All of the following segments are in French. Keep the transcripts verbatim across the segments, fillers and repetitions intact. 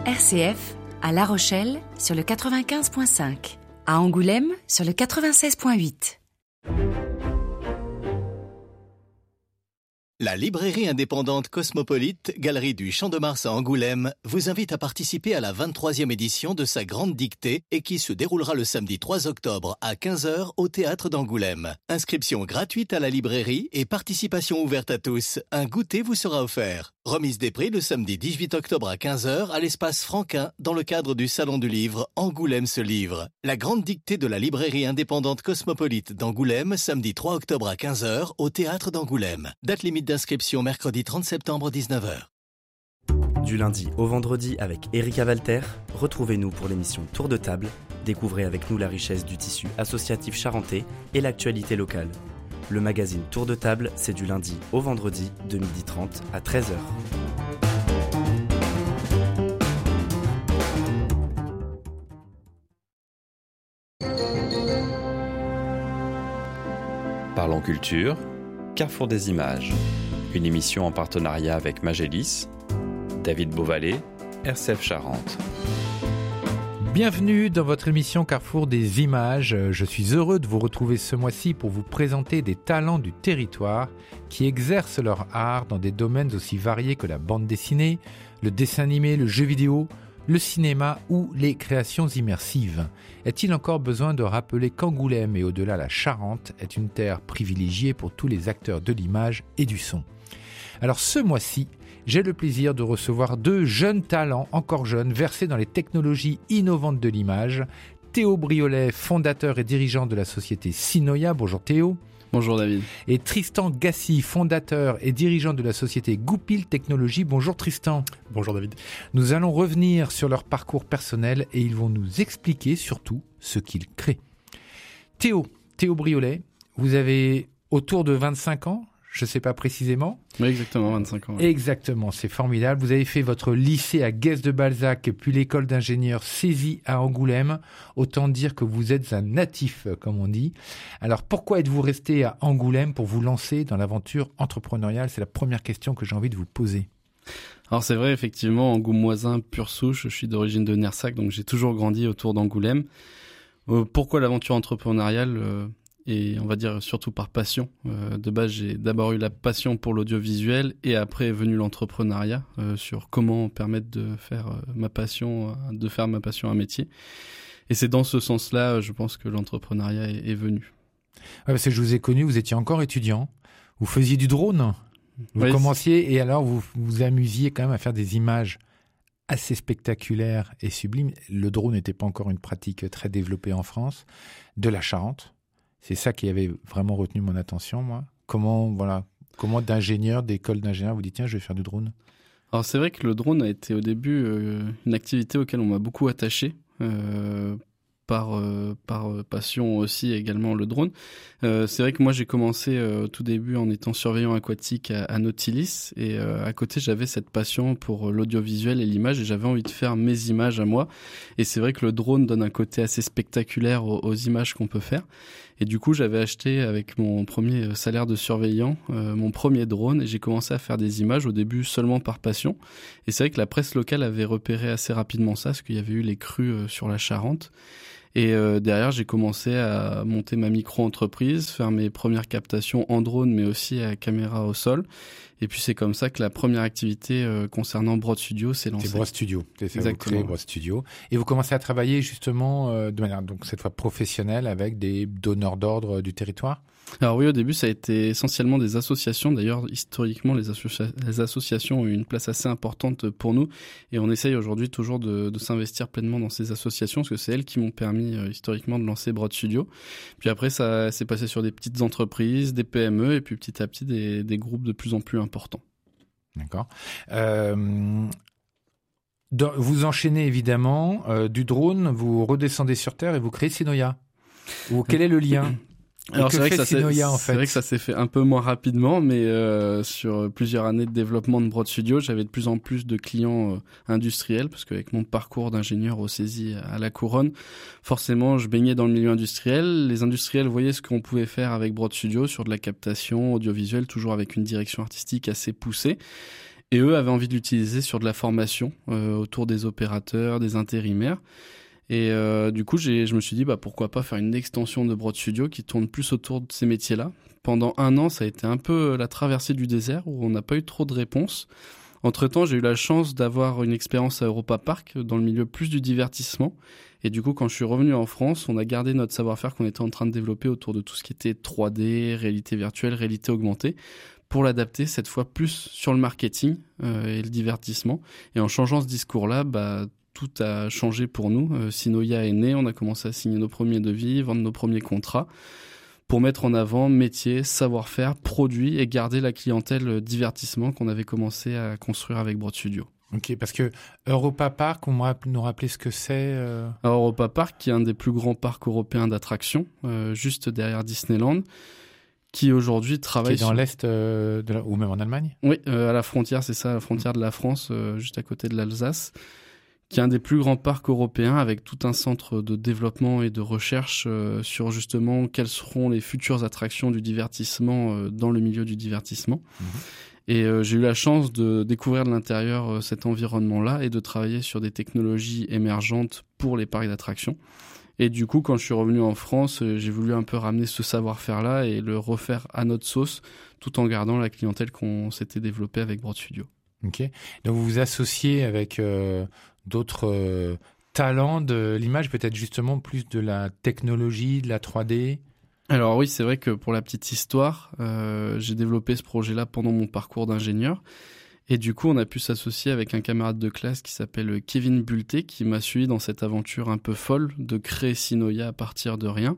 R C F, à La Rochelle, sur le quatre-vingt-quinze virgule cinq. À Angoulême, sur le quatre-vingt-seize virgule huit. La librairie indépendante Cosmopolite, galerie du Champ de Mars à Angoulême, vous invite à participer à la vingt-troisième édition de sa grande dictée et qui se déroulera le samedi trois octobre à quinze heures au théâtre d'Angoulême. Inscription gratuite à la librairie et participation ouverte à tous. Un goûter vous sera offert. Remise des prix le samedi dix-huit octobre à quinze heures à l'espace Franquin dans le cadre du Salon du Livre Angoulême se livre. La grande dictée de la librairie indépendante Cosmopolite d'Angoulême, samedi trois octobre à quinze heures au théâtre d'Angoulême. Date limite d'inscription mercredi trente septembre dix-neuf heures. Du lundi au vendredi avec Erika Walter, retrouvez-nous pour l'émission Tour de table. Découvrez avec nous la richesse du tissu associatif charentais et l'actualité locale. Le magazine Tour de table, c'est du lundi au vendredi de midi trente à treize heures. Parlons culture, Carrefour des images. Une émission en partenariat avec Magélis, David Beauvalet, R C F Charente. Bienvenue dans votre émission Carrefour des images. Je suis heureux de vous retrouver ce mois-ci pour vous présenter des talents du territoire qui exercent leur art dans des domaines aussi variés que la bande dessinée, le dessin animé, le jeu vidéo, le cinéma ou les créations immersives. Est-il encore besoin de rappeler qu'Angoulême et au-delà la Charente est une terre privilégiée pour tous les acteurs de l'image et du son? Alors ce mois-ci, j'ai le plaisir de recevoir deux jeunes talents, encore jeunes, versés dans les technologies innovantes de l'image. Théo Briolet, fondateur et dirigeant de la société Sinoia. Bonjour Théo. Bonjour David. Et Tristan Gassi, fondateur et dirigeant de la société Goupil Technologies. Bonjour Tristan. Bonjour David. Nous allons revenir sur leur parcours personnel et ils vont nous expliquer surtout ce qu'ils créent. Théo, Théo Briolet, vous avez autour de vingt-cinq ans, je ne sais pas précisément. Oui, exactement, vingt-cinq ans. Ouais. Exactement, c'est formidable. Vous avez fait votre lycée à Guest-de-Balzac, puis l'école d'ingénieur Césy à Angoulême. Autant dire que vous êtes un natif, comme on dit. Alors, pourquoi êtes-vous resté à Angoulême pour vous lancer dans l'aventure entrepreneuriale? C'est la première question que j'ai envie de vous poser. Alors, c'est vrai, effectivement, angoumoisin, pure souche. Je suis d'origine de Nersac, donc j'ai toujours grandi autour d'Angoulême. Euh, pourquoi l'aventure entrepreneuriale euh... Et on va dire surtout par passion. Euh, de base, j'ai d'abord eu la passion pour l'audiovisuel et après est venu l'entrepreneuriat euh, sur comment permettre de faire euh, ma passion, euh, de faire ma passion un métier. Et c'est dans ce sens-là, je pense que l'entrepreneuriat est, est venu. Ouais, parce que je vous ai connu, vous étiez encore étudiant, vous faisiez du drone, vous oui, commenciez c'est... et alors vous vous amusiez quand même à faire des images assez spectaculaires et sublimes. Le drone n'était pas encore une pratique très développée en France, de la Charente. C'est ça qui avait vraiment retenu mon attention, moi. Comment, voilà, comment d'ingénieur, d'école d'ingénieur, vous dites tiens, je vais faire du drone. Alors c'est vrai que le drone a été au début euh, une activité auquel on m'a beaucoup attaché. Euh, par euh, par passion aussi également le drone. Euh, c'est vrai que moi j'ai commencé euh, au tout début en étant surveillant aquatique à, à Nautilis et euh, à côté j'avais cette passion pour l'audiovisuel et l'image et j'avais envie de faire mes images à moi. Et c'est vrai que le drone donne un côté assez spectaculaire aux, aux images qu'on peut faire. Et du coup j'avais acheté avec mon premier salaire de surveillant euh, mon premier drone et j'ai commencé à faire des images au début seulement par passion. Et c'est vrai que la presse locale avait repéré assez rapidement ça parce qu'il y avait eu les crues euh, sur la Charente. Et euh, derrière, j'ai commencé à monter ma micro-entreprise, faire mes premières captations en drone, mais aussi à caméra au sol. Et puis, c'est comme ça que la première activité euh, concernant Broad Studio s'est lancée. C'est Broad Studio. C'est ça, exactement. Vous créez Broad Studio. Et vous commencez à travailler justement euh, de manière, donc cette fois professionnelle, avec des donneurs d'ordre du territoire? Alors oui, au début, ça a été essentiellement des associations. D'ailleurs, historiquement, les, associa- les associations ont eu une place assez importante pour nous. Et on essaye aujourd'hui toujours de, de s'investir pleinement dans ces associations, parce que c'est elles qui m'ont permis euh, historiquement de lancer Broad Studio. Puis après, ça s'est passé sur des petites entreprises, des P M E, et puis petit à petit, des, des groupes de plus en plus importants. D'accord. Euh... Dans, vous enchaînez évidemment euh, du drone, vous redescendez sur Terre et vous créez Sinoia. Ou quel est le lien? Alors c'est vrai, que ça Sinoia, en fait c'est vrai que ça s'est fait un peu moins rapidement, mais euh, sur plusieurs années de développement de Broad Studio, j'avais de plus en plus de clients euh, industriels, parce qu'avec mon parcours d'ingénieur au Césy à la Couronne, forcément je baignais dans le milieu industriel. Les industriels voyaient ce qu'on pouvait faire avec Broad Studio sur de la captation audiovisuelle, toujours avec une direction artistique assez poussée. Et eux avaient envie de l'utiliser sur de la formation euh, autour des opérateurs, des intérimaires. Et euh, du coup, j'ai, je me suis dit, bah, pourquoi pas faire une extension de Broad Studio qui tourne plus autour de ces métiers-là. Pendant un an, ça a été un peu la traversée du désert où on n'a pas eu trop de réponses. Entre-temps, j'ai eu la chance d'avoir une expérience à Europa Park dans le milieu plus du divertissement. Et du coup, quand je suis revenu en France, on a gardé notre savoir-faire qu'on était en train de développer autour de tout ce qui était trois D, réalité virtuelle, réalité augmentée, pour l'adapter cette fois plus sur le marketing euh, et le divertissement. Et en changeant ce discours-là, bah, tout a changé pour nous. Euh, Sinoia est né, on a commencé à signer nos premiers devis, vendre nos premiers contrats pour mettre en avant métier, savoir-faire, produits et garder la clientèle divertissement qu'on avait commencé à construire avec Broad Studio. Ok, parce que Europa Park, on va nous rappeler ce que c'est euh... Alors, Europa Park, qui est un des plus grands parcs européens d'attractions, euh, juste derrière Disneyland, qui aujourd'hui travaille... Qui est dans sur... l'Est, euh, de la... ou même en Allemagne ? Oui, euh, à la frontière, c'est ça, à la frontière de la France, euh, juste à côté de l'Alsace, qui est un des plus grands parcs européens avec tout un centre de développement et de recherche euh, sur justement quelles seront les futures attractions du divertissement euh, dans le milieu du divertissement. Mmh. Et euh, j'ai eu la chance de découvrir de l'intérieur euh, cet environnement-là et de travailler sur des technologies émergentes pour les parcs d'attractions. Et du coup, quand je suis revenu en France, euh, j'ai voulu un peu ramener ce savoir-faire-là et le refaire à notre sauce, tout en gardant la clientèle qu'on s'était développée avec Broad Studio. Ok. Donc vous vous associez avec euh, d'autres euh, talents de l'image, peut-être justement plus de la technologie, de la trois D. Alors oui, c'est vrai que pour la petite histoire, euh, j'ai développé ce projet-là pendant mon parcours d'ingénieur. Et du coup, on a pu s'associer avec un camarade de classe qui s'appelle Kevin Bulté, qui m'a suivi dans cette aventure un peu folle de créer Sinoia à partir de rien.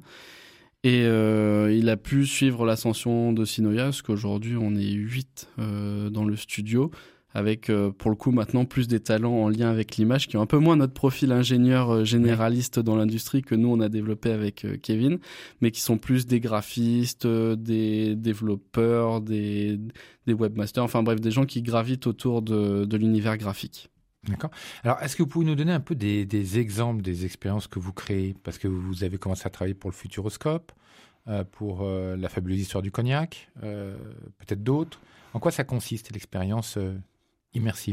Et euh, il a pu suivre l'ascension de Sinoia, parce qu'aujourd'hui, on est huit euh, dans le studio, avec euh, pour le coup maintenant plus des talents en lien avec l'image qui ont un peu moins notre profil ingénieur euh, généraliste dans l'industrie que nous on a développé avec euh, Kevin, mais qui sont plus des graphistes, euh, des développeurs, des, des webmasters, enfin bref, des gens qui gravitent autour de, de l'univers graphique. D'accord. Alors, est-ce que vous pouvez nous donner un peu des, des exemples des expériences que vous créez ? Parce que vous avez commencé à travailler pour le Futuroscope, euh, pour euh, la fabuleuse histoire du cognac, euh, peut-être d'autres. En quoi ça consiste, l'expérience euh, immersive ?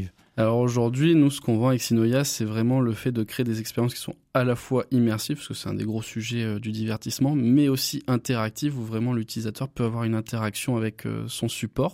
Alors aujourd'hui, nous, ce qu'on vend avec Sinoia, c'est vraiment le fait de créer des expériences qui sont à la fois immersives, parce que c'est un des gros sujets euh, du divertissement, mais aussi interactives, où vraiment l'utilisateur peut avoir une interaction avec euh, son support.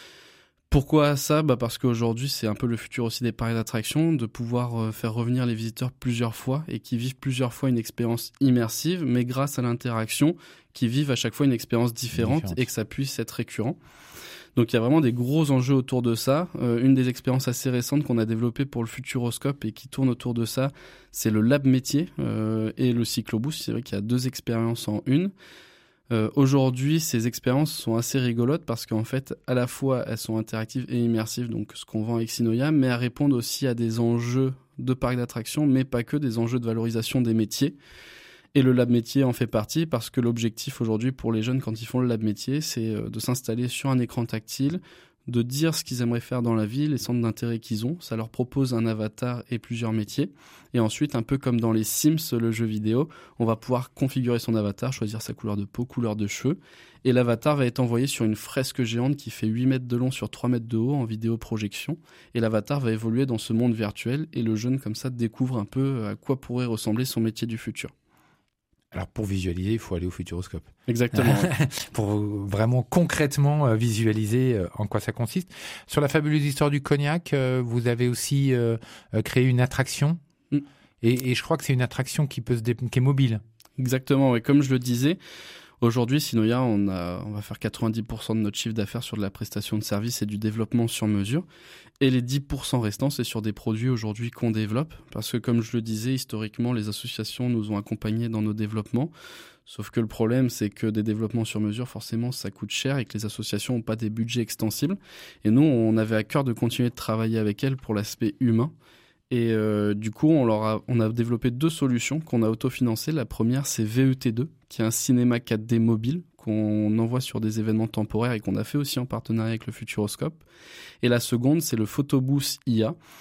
Pourquoi ça ? Bah parce qu'aujourd'hui, c'est un peu le futur aussi des parcs d'attractions, de pouvoir euh, faire revenir les visiteurs plusieurs fois et qui vivent plusieurs fois une expérience immersive, mais grâce à l'interaction, qui vivent à chaque fois une expérience différente, différente. Et que ça puisse être récurrent. Donc il y a vraiment des gros enjeux autour de ça. Euh, une des expériences assez récentes qu'on a développées pour le Futuroscope et qui tourne autour de ça, c'est le Lab Métier euh, et le Cycloboost. C'est vrai qu'il y a deux expériences en une. Euh, aujourd'hui, ces expériences sont assez rigolotes parce qu'en fait, à la fois, elles sont interactives et immersives, donc ce qu'on vend avec Sinoia, mais elles répondent aussi à des enjeux de parcs d'attractions, mais pas que, des enjeux de valorisation des métiers. Et le lab métier en fait partie parce que l'objectif aujourd'hui pour les jeunes quand ils font le lab métier, c'est de s'installer sur un écran tactile, de dire ce qu'ils aimeraient faire dans la vie, les centres d'intérêt qu'ils ont. Ça leur propose un avatar et plusieurs métiers. Et ensuite, un peu comme dans les Sims, le jeu vidéo, on va pouvoir configurer son avatar, choisir sa couleur de peau, couleur de cheveux. Et l'avatar va être envoyé sur une fresque géante qui fait huit mètres de long sur trois mètres de haut en vidéoprojection. Et l'avatar va évoluer dans ce monde virtuel. Et le jeune, comme ça, découvre un peu à quoi pourrait ressembler son métier du futur. Alors, pour visualiser, il faut aller au Futuroscope. Exactement. Pour vraiment concrètement euh, visualiser euh, en quoi ça consiste. Sur la fabuleuse histoire du cognac, euh, vous avez aussi euh, créé une attraction. Mm. Et, et je crois que c'est une attraction qui, peut se dé... qui est mobile. Exactement. Et comme je le disais, aujourd'hui, Sinoia, on, a, on va faire quatre-vingt-dix pour cent de notre chiffre d'affaires sur de la prestation de services et du développement sur mesure. Et les dix pour cent restants, c'est sur des produits aujourd'hui qu'on développe. Parce que comme je le disais, historiquement, les associations nous ont accompagnés dans nos développements. Sauf que le problème, c'est que des développements sur mesure, forcément, ça coûte cher et que les associations n'ont pas des budgets extensibles. Et nous, on avait à cœur de continuer de travailler avec elles pour l'aspect humain. Et euh, du coup, on, leur a, on a développé deux solutions qu'on a autofinancées. La première, c'est V E T deux, qui est un cinéma quatre D mobile qu'on envoie sur des événements temporaires et qu'on a fait aussi en partenariat avec le Futuroscope. Et la seconde, c'est le Photobooth I A.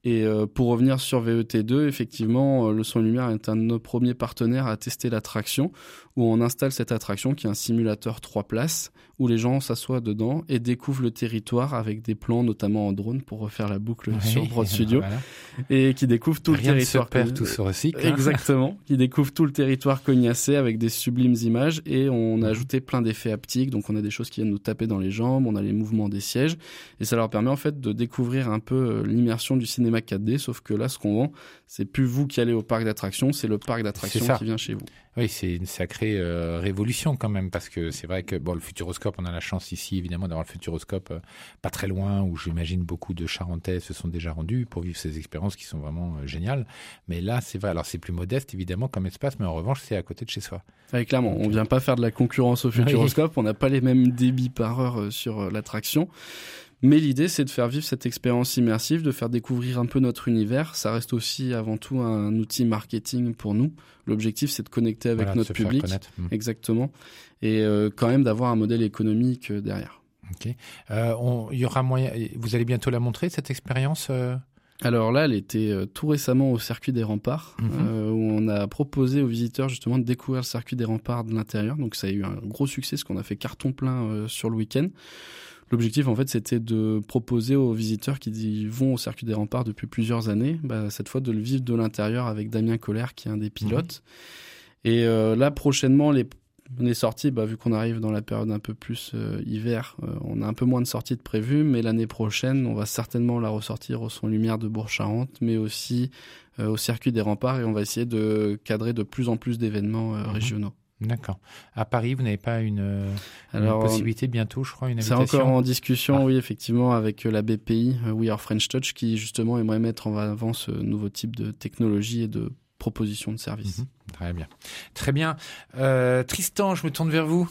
Et euh, pour revenir sur V E T deux, effectivement, euh, le Son et Lumière est un de nos premiers partenaires à tester l'attraction, où on installe cette attraction qui est un simulateur trois places, où les gens s'assoient dedans et découvrent le territoire avec des plans, notamment en drone, pour refaire la boucle oui, sur Broad Studio, voilà. Et qui découvrent tout Rien le territoire. Rien ne se perd, tout se recycle. Exactement, qui découvrent tout le territoire cognassé avec des sublimes images, et on a ajouté plein d'effets haptiques, donc on a des choses qui viennent nous taper dans les jambes, on a les mouvements des sièges, et ça leur permet en fait de découvrir un peu l'immersion du cinéma quatre D, sauf que là, ce qu'on vend, c'est plus vous qui allez au parc d'attractions, c'est le parc d'attractions qui vient chez vous. Oui, c'est une sacrée euh, révolution quand même, parce que c'est vrai que bon, le Futuroscope, on a la chance ici évidemment d'avoir le Futuroscope euh, pas très loin, où j'imagine beaucoup de Charentais se sont déjà rendus pour vivre ces expériences qui sont vraiment euh, géniales. Mais là, c'est vrai, alors c'est plus modeste évidemment comme espace, mais en revanche, c'est à côté de chez soi. Oui, clairement, on vient pas faire de la concurrence au Futuroscope, oui. On n'a pas les mêmes débits par heure euh, sur euh, l'attraction. Mais l'idée, c'est de faire vivre cette expérience immersive, de faire découvrir un peu notre univers. Ça reste aussi avant tout un outil marketing pour nous. L'objectif, c'est de connecter avec voilà, notre public. Mmh. Exactement. Et euh, quand même d'avoir un modèle économique euh, derrière. Ok. Euh, on, il y aura moyen. Vous allez bientôt la montrer, cette expérience euh... Alors là, elle était euh, tout récemment au circuit des remparts, mmh. euh, où on a proposé aux visiteurs justement de découvrir le circuit des remparts de l'intérieur. Donc ça a eu un gros succès, parce qu'on a fait carton plein euh, sur le week-end. L'objectif, en fait, c'était de proposer aux visiteurs qui vont au circuit des remparts depuis plusieurs années, bah, cette fois de le vivre de l'intérieur avec Damien Colère, qui est un des pilotes. Mmh. Et euh, là, prochainement, les, les sorties, bah, vu qu'on arrive dans la période un peu plus euh, hiver, euh, on a un peu moins de sorties de prévues, mais l'année prochaine, on va certainement la ressortir au Son Lumière de Bourg-Charentes, mais aussi euh, au circuit des remparts, et on va essayer de cadrer de plus en plus d'événements euh, mmh. régionaux. D'accord. À Paris, vous n'avez pas une, Alors, une possibilité bientôt, je crois, une invitation? C'est encore en discussion, ah. oui, effectivement, avec la B P I, We Are French Touch, qui justement aimerait mettre en avant ce nouveau type de technologie et de proposition de service. Mmh. Très bien. Très bien. Euh, Tristan, je me tourne vers vous.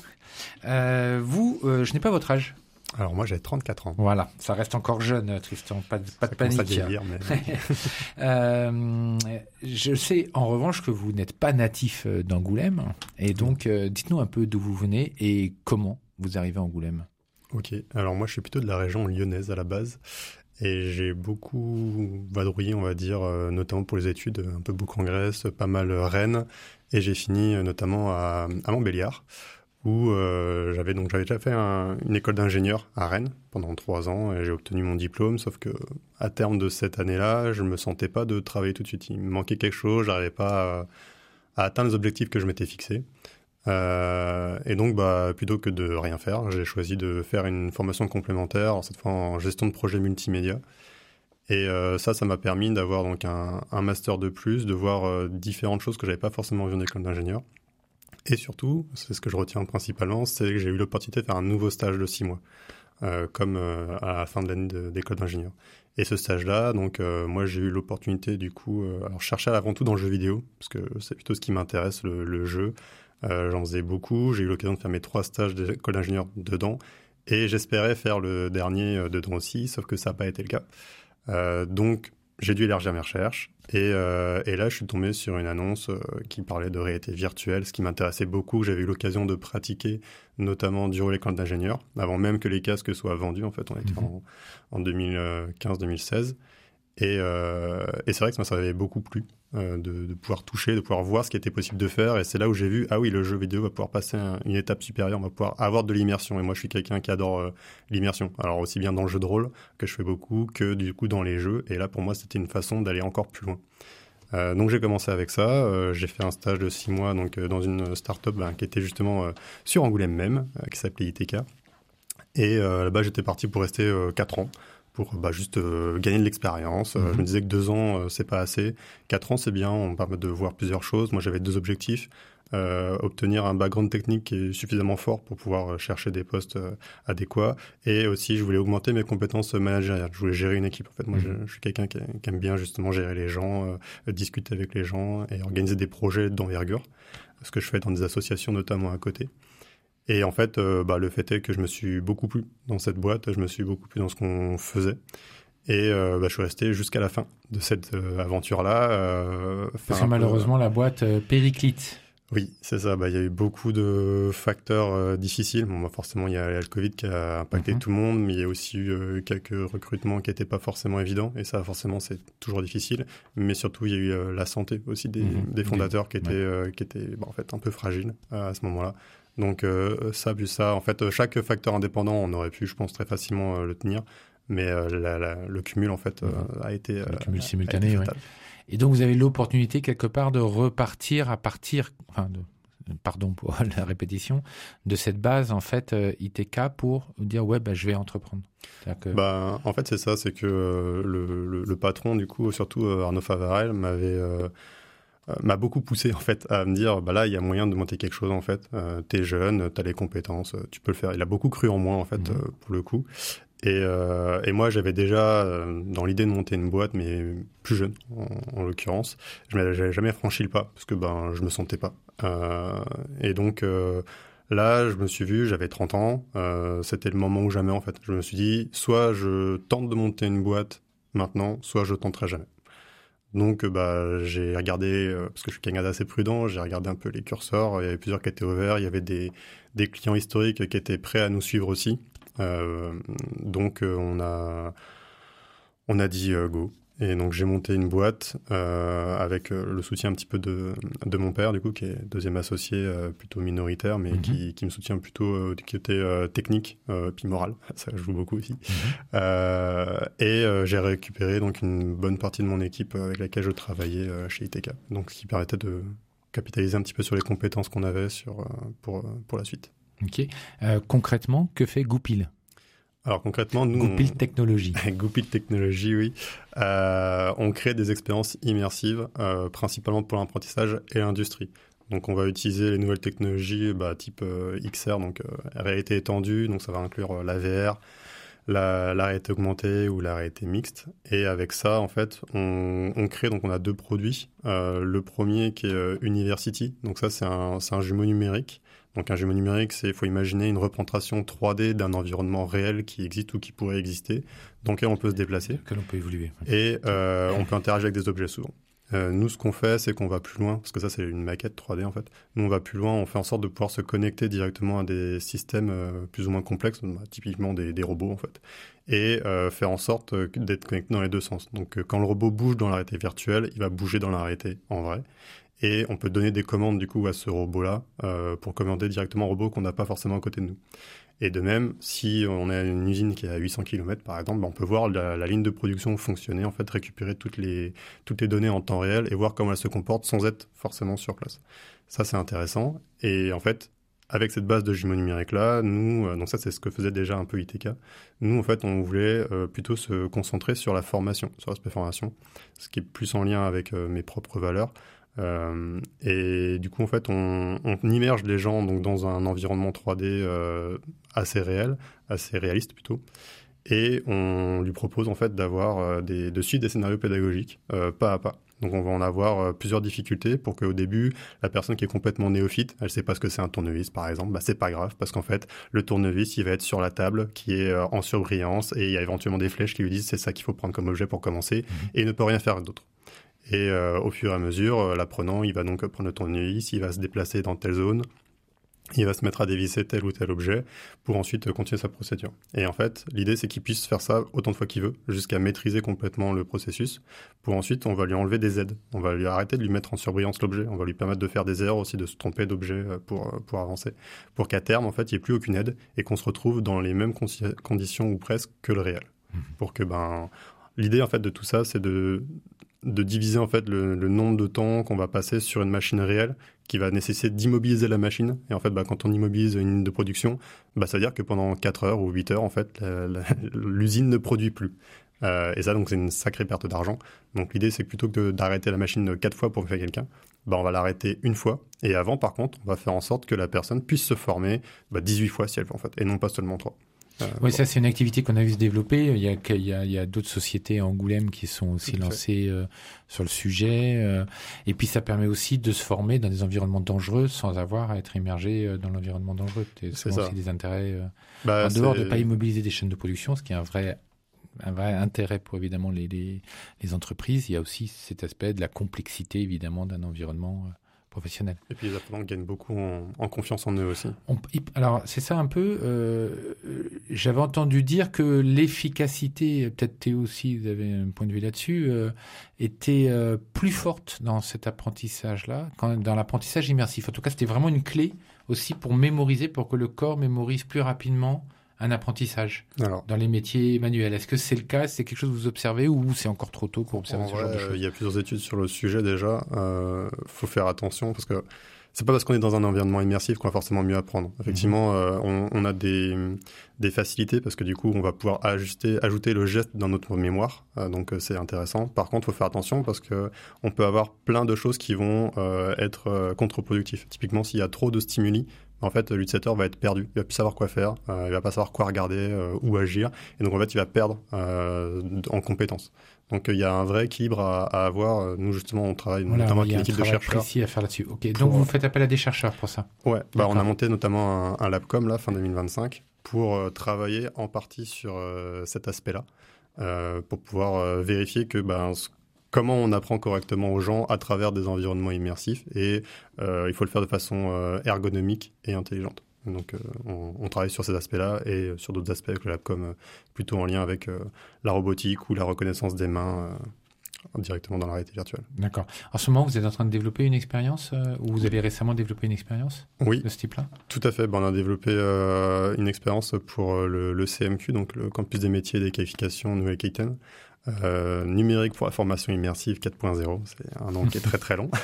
Euh, vous, euh, je n'ai pas votre âge. Alors moi j'ai trente-quatre ans. Voilà, ça reste encore jeune, Tristan, pas de, pas de panique. Ça commence à vieillir, mais... euh, je sais en revanche que vous n'êtes pas natif d'Angoulême, et donc euh, dites-nous un peu d'où vous venez et comment vous arrivez à Angoulême. Ok, alors moi je suis plutôt de la région lyonnaise à la base, et j'ai beaucoup vadrouillé, on va dire, euh, notamment pour les études, un peu beaucoup en Grèce, pas mal Rennes, et j'ai fini euh, notamment à, à Montbéliard, où euh, j'avais donc j'avais déjà fait un, une école d'ingénieur à Rennes pendant trois ans et j'ai obtenu mon diplôme, sauf que à terme de cette année-là, je me sentais pas de travailler tout de suite. Il me manquait quelque chose, j'arrivais pas à, à atteindre les objectifs que je m'étais fixés. Euh, et donc, bah, plutôt que de rien faire, j'ai choisi de faire une formation complémentaire, cette fois en gestion de projet multimédia. Et euh, ça, ça m'a permis d'avoir donc un, un master de plus, de voir euh, différentes choses que j'avais pas forcément vues en école d'ingénieur. Et surtout, c'est ce que je retiens principalement, c'est que j'ai eu l'opportunité de faire un nouveau stage de six mois, euh, comme euh, à la fin de l'année de, d'école d'ingénieur. Et ce stage-là, donc euh, moi j'ai eu l'opportunité du coup, euh, alors je cherchais avant tout dans le jeu vidéo, parce que c'est plutôt ce qui m'intéresse, le, le jeu. Euh, j'en faisais beaucoup, j'ai eu l'occasion de faire mes trois stages d'école d'ingénieur dedans, et j'espérais faire le dernier dedans aussi, sauf que ça n'a pas été le cas. Euh, donc j'ai dû élargir mes recherches, et, euh, et là je suis tombé sur une annonce euh, qui parlait de réalité virtuelle, ce qui m'intéressait beaucoup, que j'avais eu l'occasion de pratiquer, notamment durant l'école d'ingénieur, avant même que les casques soient vendus, en fait on était mmh. en, en deux mille quinze deux mille seize, et, euh, et c'est vrai que ça m'avait beaucoup plu, euh, de, de pouvoir toucher, de pouvoir voir ce qui était possible de faire, et c'est là où j'ai vu, ah oui, le jeu vidéo va pouvoir passer un, une étape supérieure, on va pouvoir avoir de l'immersion, et moi je suis quelqu'un qui adore euh, l'immersion, alors aussi bien dans le jeu de rôle, que je fais beaucoup, que du coup dans les jeux, et là pour moi c'était une façon d'aller encore plus loin. Euh, donc j'ai commencé avec ça, euh, j'ai fait un stage de six mois donc, euh, dans une start-up ben, qui était justement euh, sur Angoulême même, euh, qui s'appelait I T K, et euh, là-bas j'étais parti pour rester euh, quatre ans, pour bah, juste euh, gagner de l'expérience. Euh, mmh. Je me disais que deux ans, euh, c'est pas assez. Quatre ans, c'est bien, on permet de voir plusieurs choses. Moi, j'avais deux objectifs. Euh, obtenir un background technique qui est suffisamment fort pour pouvoir chercher des postes euh, adéquats. Et aussi, je voulais augmenter mes compétences managériales. Je voulais gérer une équipe. En fait, moi, mmh. je, je suis quelqu'un qui, qui aime bien justement gérer les gens, euh, discuter avec les gens et organiser des projets d'envergure. Ce que je fais dans des associations, notamment à côté. Et en fait, euh, bah, le fait est que je me suis beaucoup plu dans cette boîte, je me suis beaucoup plu dans ce qu'on faisait. Et euh, bah, je suis resté jusqu'à la fin de cette euh, aventure-là. Euh, Parce que malheureusement, peu... la boîte euh, périclite. Oui, c'est ça. Bah, il y a eu beaucoup de facteurs euh, difficiles. Bon, bah, forcément, il y a le Covid qui a impacté mmh. tout le monde, mais il y a aussi eu euh, quelques recrutements qui n'étaient pas forcément évidents. Et ça, forcément, c'est toujours difficile. Mais surtout, il y a eu euh, la santé aussi des, mmh. des fondateurs qui étaient, ouais. euh, qui étaient bah, en fait, un peu fragiles euh, à ce moment-là. Donc, euh, ça, vu ça, en fait, chaque facteur indépendant, on aurait pu, je pense, très facilement euh, le tenir. Mais euh, la, la, le cumul, en fait, mmh. euh, a été... Le euh, cumul simultané, oui. Et donc, vous avez l'opportunité, quelque part, de repartir à partir... Enfin, de... pardon pour la répétition, de cette base, en fait, euh, I T K pour dire, ouais, bah, je vais entreprendre. Que... Bah, en fait, c'est ça, c'est que euh, le, le, le patron, du coup, surtout euh, Arnaud Favarel, m'avait, euh, euh, m'a beaucoup poussé, en fait, à me dire, bah là, il y a moyen de monter quelque chose, en fait. Euh, t'es jeune, t'as les compétences, tu peux le faire. Il a beaucoup cru en moi, en fait, mmh. euh, pour le coup. Et, euh, et moi, j'avais déjà euh, dans l'idée de monter une boîte, mais plus jeune, en, en l'occurrence. Je n'avais jamais franchi le pas, parce que ben, je me sentais pas. Euh, et donc, euh, là, je me suis vu, j'avais trente ans, euh, c'était le moment ou jamais, en fait. Je me suis dit, soit je tente de monter une boîte maintenant, soit je tenterai jamais. Donc, bah, j'ai regardé, euh, parce que je suis quelqu'un d'assez prudent, j'ai regardé un peu les curseurs, il y avait plusieurs qui étaient ouverts, il y avait des, des clients historiques qui étaient prêts à nous suivre aussi. Euh, donc euh, on a on a dit euh, go, et donc j'ai monté une boîte euh, avec euh, le soutien un petit peu de de mon père, du coup, qui est deuxième associé, euh, plutôt minoritaire, mais mm-hmm. qui qui me soutient plutôt euh, qui était euh, technique, euh, puis moral, ça joue beaucoup aussi. Mm-hmm. euh, et euh, j'ai récupéré donc une bonne partie de mon équipe avec laquelle je travaillais euh, chez I T K, donc ce qui permettait de capitaliser un petit peu sur les compétences qu'on avait sur euh, pour pour la suite. Ok. Euh, concrètement, que fait Goupil ? Alors concrètement, nous... Goupil on... Technologie. Goupil Technologie, oui. Euh, on crée des expériences immersives, euh, principalement pour l'apprentissage et l'industrie. Donc on va utiliser les nouvelles technologies bah, type euh, X R, donc euh, réalité étendue, donc ça va inclure euh, la V R, la, la réalité augmentée ou la réalité mixte. Et avec ça, en fait, on, on crée, donc on a deux produits. Euh, le premier qui est euh, University, donc ça c'est un, c'est un jumeau numérique. Donc un jumeau numérique, c'est, il faut imaginer une représentation trois D d'un environnement réel qui existe ou qui pourrait exister, dans lequel on peut se déplacer. Que l'on peut évoluer. Et euh, on peut interagir avec des objets souvent. Euh, nous, ce qu'on fait, c'est qu'on va plus loin, parce que ça, c'est une maquette trois D en fait. Nous, on va plus loin, on fait en sorte de pouvoir se connecter directement à des systèmes euh, plus ou moins complexes, bah, typiquement des, des robots en fait, et euh, faire en sorte euh, d'être connecté dans les deux sens. Donc, euh, quand le robot bouge dans la réalité virtuelle, il va bouger dans la réalité en vrai. Et on peut donner des commandes du coup à ce robot-là euh, pour commander directement un robot qu'on n'a pas forcément à côté de nous. Et de même, si on a une usine qui est à huit cents kilomètres par exemple, ben on peut voir la, la ligne de production fonctionner, en fait récupérer toutes les, toutes les données en temps réel et voir comment elle se comporte sans être forcément sur place. Ça, c'est intéressant. Et en fait, avec cette base de jumeaux numériques-là, nous, euh, donc ça c'est ce que faisait déjà un peu I T K, nous en fait on voulait euh, plutôt se concentrer sur la formation, sur l'aspect formation, ce qui est plus en lien avec euh, mes propres valeurs. Euh, et du coup en fait on, on immerge les gens donc dans un environnement trois D euh, assez réel, assez réaliste plutôt, et on lui propose en fait d'avoir euh, des, de suivre des scénarios pédagogiques euh, pas à pas. Donc on va en avoir euh, plusieurs difficultés pour qu'au début la personne qui est complètement néophyte, elle sait pas ce que c'est un tournevis par exemple, bah c'est pas grave parce qu'en fait le tournevis il va être sur la table qui est euh, en surbrillance et il y a éventuellement des flèches qui lui disent c'est ça qu'il faut prendre comme objet pour commencer, mmh. et il ne peut rien faire d'autre. Et euh, au fur et à mesure, euh, l'apprenant, il va donc prendre le tournevis, il va se déplacer dans telle zone, il va se mettre à dévisser tel ou tel objet pour ensuite euh, continuer sa procédure. Et en fait, l'idée, c'est qu'il puisse faire ça autant de fois qu'il veut, jusqu'à maîtriser complètement le processus. Pour ensuite, on va lui enlever des aides. On va lui arrêter de lui mettre en surbrillance l'objet. On va lui permettre de faire des erreurs aussi, de se tromper d'objet pour, pour avancer. Pour qu'à terme, en fait, il n'y ait plus aucune aide et qu'on se retrouve dans les mêmes con- conditions ou presque que le réel. Mmh. Pour que, ben, l'idée, en fait, de tout ça, c'est de... de diviser en fait le, le nombre de temps qu'on va passer sur une machine réelle qui va nécessiter d'immobiliser la machine. Et en fait, bah, quand on immobilise une ligne de production, bah, ça veut dire que pendant quatre heures ou huit heures, en fait, la, la, l'usine ne produit plus. Euh, et ça, donc, c'est une sacrée perte d'argent. Donc, l'idée, c'est que plutôt que de, d'arrêter la machine quatre fois pour faire quelqu'un, bah, on va l'arrêter une fois. Et avant, par contre, on va faire en sorte que la personne puisse se former bah, dix-huit fois si elle veut, en fait, et non pas seulement trois. Euh, oui, bon. Ça c'est une activité qu'on a vu se développer. Il y a, il y a, il y a d'autres sociétés à Angoulême qui sont aussi Tout lancées euh, sur le sujet. Euh, et puis ça permet aussi de se former dans des environnements dangereux sans avoir à être immergé euh, dans l'environnement dangereux. C'est souvent aussi des intérêts euh, bah, en dehors c'est... de ne pas immobiliser des chaînes de production, ce qui est un vrai, un vrai intérêt pour évidemment les, les, les entreprises. Il y a aussi cet aspect de la complexité évidemment d'un environnement. Euh, professionnels. Et puis les apprenants gagnent beaucoup en, en confiance en eux aussi. On, alors c'est ça un peu, euh, j'avais entendu dire que l'efficacité, peut-être Théo aussi, vous avez un point de vue là-dessus, euh, était euh, plus forte dans cet apprentissage-là, quand, dans l'apprentissage immersif. En tout cas, c'était vraiment une clé aussi pour mémoriser, pour que le corps mémorise plus rapidement un apprentissage Alors, dans les métiers manuels. Est-ce que c'est le cas? C'est quelque chose que vous observez ou c'est encore trop tôt pour observer ce vrai, genre de choses? Il y a plusieurs études sur le sujet déjà. Il euh, faut faire attention parce que c'est pas parce qu'on est dans un environnement immersif qu'on va forcément mieux apprendre. Effectivement, mmh. euh, on, on a des, des facilités parce que du coup, on va pouvoir ajuster, ajouter le geste dans notre mémoire. Euh, donc, euh, c'est intéressant. Par contre, il faut faire attention parce que on peut avoir plein de choses qui vont euh, être euh, contre-productives. Typiquement, s'il y a trop de stimuli, en fait, l'utilisateur va être perdu. Il va plus savoir quoi faire, euh, il va pas savoir quoi regarder, euh, où agir. Et donc, en fait, il va perdre euh, en compétences. Donc, il y a un vrai équilibre à, à avoir. Nous, justement, on travaille voilà, notamment avec une équipe de chercheurs. Il y a un travail précis à faire là-dessus. Ok. Donc, vous faites appel à des chercheurs pour ça? Ouais. Bah, on a monté notamment un, un LabCom, là, fin deux mille vingt-cinq, pour euh, travailler en partie sur euh, cet aspect-là, euh, pour pouvoir euh, vérifier que bah, comment on apprend correctement aux gens à travers des environnements immersifs. Et euh, il faut le faire de façon euh, ergonomique et intelligente. Donc, euh, on, on travaille sur ces aspects-là et sur d'autres aspects avec le LabCom, euh, plutôt en lien avec euh, la robotique ou la reconnaissance des mains euh, directement dans la réalité virtuelle. D'accord. En ce moment, vous êtes en train de développer une expérience euh, ou vous avez récemment développé une expérience oui, de ce type-là? Tout à fait. Ben, on a développé euh, une expérience pour le, le C M Q, donc le Campus des métiers et des qualifications Nouvelle-Aquitaine. Euh, numérique pour la formation immersive quatre point zéro, c'est un nom qui est très très long.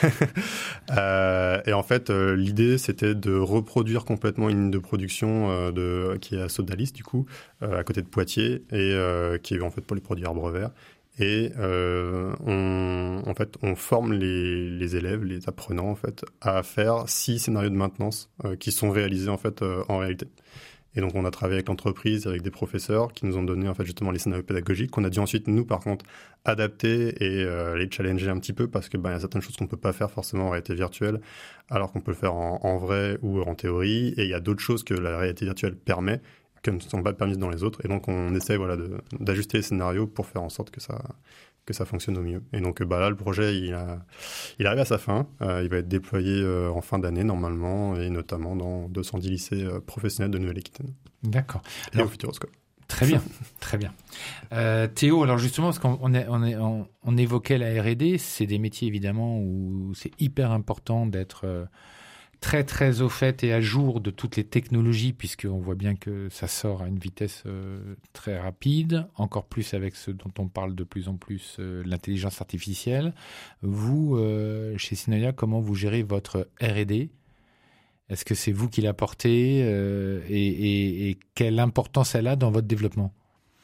euh, et en fait, euh, l'idée c'était de reproduire complètement une ligne de production euh, de, qui est à Sodalis du coup, euh, à côté de Poitiers, et euh, qui est en fait pour les produits Arbre Vert. Et euh, on, en fait, on forme les, les élèves, les apprenants en fait, à faire six scénarios de maintenance euh, qui sont réalisés en fait euh, en réalité. Et donc, on a travaillé avec l'entreprise, avec des professeurs qui nous ont donné en fait justement les scénarios pédagogiques qu'on a dû ensuite, nous, par contre, adapter et euh, les challenger un petit peu parce que ben, y a certaines choses qu'on ne peut pas faire forcément en réalité virtuelle alors qu'on peut le faire en, en vrai ou en théorie. Et il y a d'autres choses que la réalité virtuelle permet qui ne sont pas permises dans les autres. Et donc, on essaie voilà, de, d'ajuster les scénarios pour faire en sorte que ça... que ça fonctionne au mieux. Et donc bah là, le projet, il, a, il arrive à sa fin. Euh, il va être déployé euh, en fin d'année, normalement, et notamment dans deux cent dix lycées euh, professionnels de Nouvelle-Aquitaine. D'accord. Et alors, au Futuroscope. Très bien, très bien. Euh, Théo, alors justement, parce qu'on on est, on est, on, on évoquait la R et D, c'est des métiers, évidemment, où c'est hyper important d'être... Euh, très très au fait et à jour de toutes les technologies, puisqu'on voit bien que ça sort à une vitesse euh, très rapide, encore plus avec ce dont on parle de plus en plus, euh, l'intelligence artificielle. Vous, euh, chez Synoia, comment vous gérez votre R et D? Est-ce que c'est vous qui l'apportez euh, et, et, et quelle importance elle a dans votre développement?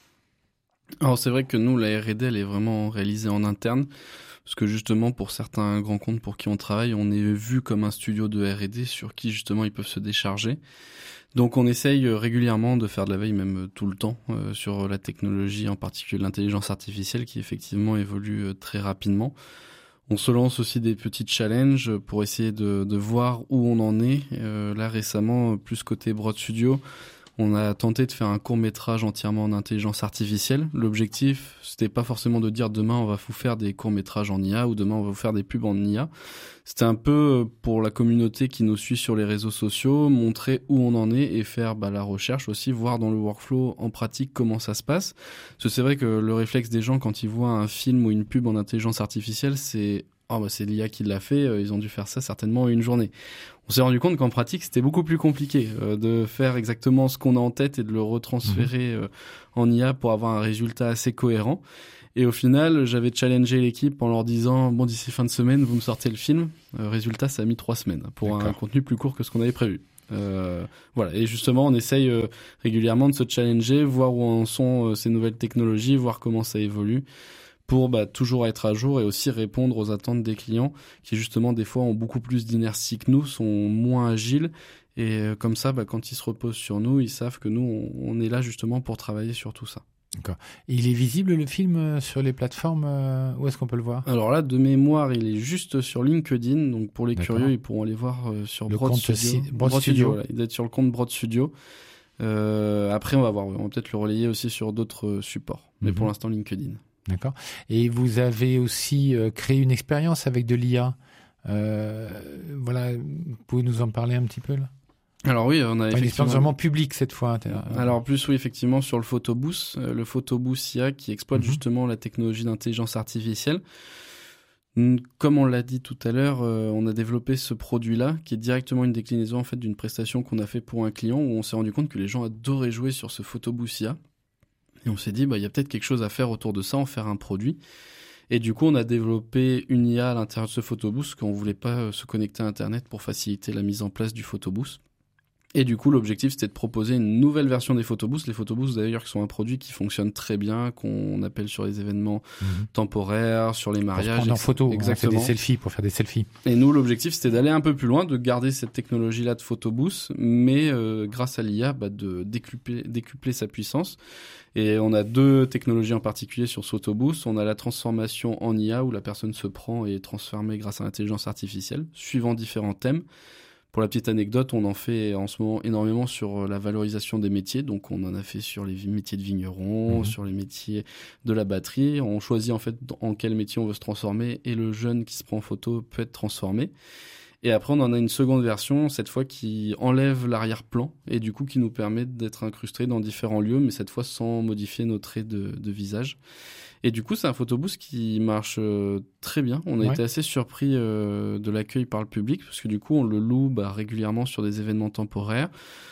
Alors c'est vrai que nous, la R et D, elle est vraiment réalisée en interne. Parce que justement, pour certains grands comptes pour qui on travaille, on est vu comme un studio de R et D sur qui justement ils peuvent se décharger. Donc on essaye régulièrement de faire de la veille, même tout le temps, euh, sur la technologie, en particulier l'intelligence artificielle qui effectivement évolue euh, très rapidement. On se lance aussi des petits challenges pour essayer de, de voir où on en est. Euh, là récemment, plus côté Broad Studio, on a tenté de faire un court-métrage entièrement en intelligence artificielle. L'objectif, c'était pas forcément de dire demain on va vous faire des courts-métrages en I A ou demain on va vous faire des pubs en I A. C'était un peu pour la communauté qui nous suit sur les réseaux sociaux, montrer où on en est et faire bah, la recherche aussi, voir dans le workflow en pratique comment ça se passe. Parce que c'est vrai que le réflexe des gens quand ils voient un film ou une pub en intelligence artificielle, c'est oh, bah, c'est l'I A qui l'a fait, ils ont dû faire ça certainement en une journée. On s'est rendu compte qu'en pratique, c'était beaucoup plus compliqué euh, de faire exactement ce qu'on a en tête et de le retransférer euh, en I A pour avoir un résultat assez cohérent. Et au final, j'avais challengé l'équipe en leur disant « Bon, d'ici fin de semaine, vous me sortez le film. Euh, » Résultat, ça a mis trois semaines pour D'accord. un contenu plus court que ce qu'on avait prévu. Euh, voilà. Et justement, on essaye euh, régulièrement de se challenger, voir où en sont euh, ces nouvelles technologies, voir comment ça évolue, pour bah, toujours être à jour et aussi répondre aux attentes des clients qui justement des fois ont beaucoup plus d'inertie que nous, sont moins agiles et euh, comme ça bah, quand ils se reposent sur nous, ils savent que nous on, on est là justement pour travailler sur tout ça. D'accord. Et il est visible le film sur les plateformes, euh, où est-ce qu'on peut le voir? Alors là, de mémoire, il est juste sur LinkedIn, donc pour les D'accord. curieux, ils pourront aller voir euh, sur le Broad compte Studio. Si... Broad Broad Studio, voilà. Il doit être sur le compte Broad Studio. Euh, après, on va voir, on va peut-être le relayer aussi sur d'autres supports, mais mm-hmm. pour l'instant LinkedIn. D'accord. Et vous avez aussi euh, créé une expérience avec de l'I A Euh, voilà, vous pouvez nous en parler un petit peu là? Alors oui, on a une expérience vraiment publique cette fois. Alors plus oui, effectivement, sur le photobooth, euh, le photobooth I A qui exploite mm-hmm. justement la technologie d'intelligence artificielle. Comme on l'a dit tout à l'heure, euh, on a développé ce produit-là qui est directement une déclinaison en fait d'une prestation qu'on a fait pour un client où on s'est rendu compte que les gens adoraient jouer sur ce photobooth I A. Et on s'est dit, bah, il y a peut-être quelque chose à faire autour de ça, en faire un produit. Et du coup, on a développé une I A à l'intérieur de ce photobooth parce qu'on voulait pas se connecter à Internet pour faciliter la mise en place du photobooth. Et du coup, l'objectif, c'était de proposer une nouvelle version des photobooths. Les photobooths, d'ailleurs, qui sont un produit qui fonctionne très bien, qu'on appelle sur les événements mmh. temporaires, sur les mariages. Pour prendre en photo, exactement. On fait des selfies, pour faire des selfies. Et nous, l'objectif, c'était d'aller un peu plus loin, de garder cette technologie-là de photobooth, mais euh, grâce à l'I A, bah, de décupler, décupler sa puissance. Et on a deux technologies en particulier sur ce photobooth. On a la transformation en I A, où la personne se prend et est transformée grâce à l'intelligence artificielle, suivant différents thèmes. Pour la petite anecdote, on en fait en ce moment énormément sur la valorisation des métiers. Donc, on en a fait sur les métiers de vigneron, mmh. sur les métiers de la batterie. On choisit en fait en quel métier on veut se transformer et le jeune qui se prend en photo peut être transformé. Et après, on en a une seconde version, cette fois qui enlève l'arrière-plan et du coup qui nous permet d'être incrustés dans différents lieux, mais cette fois sans modifier nos traits de, de visage. Et du coup, c'est un photobooth qui marche euh, très bien. On a ouais. été assez surpris euh, de l'accueil par le public parce que du coup, on le loue bah, régulièrement sur des événements temporaires.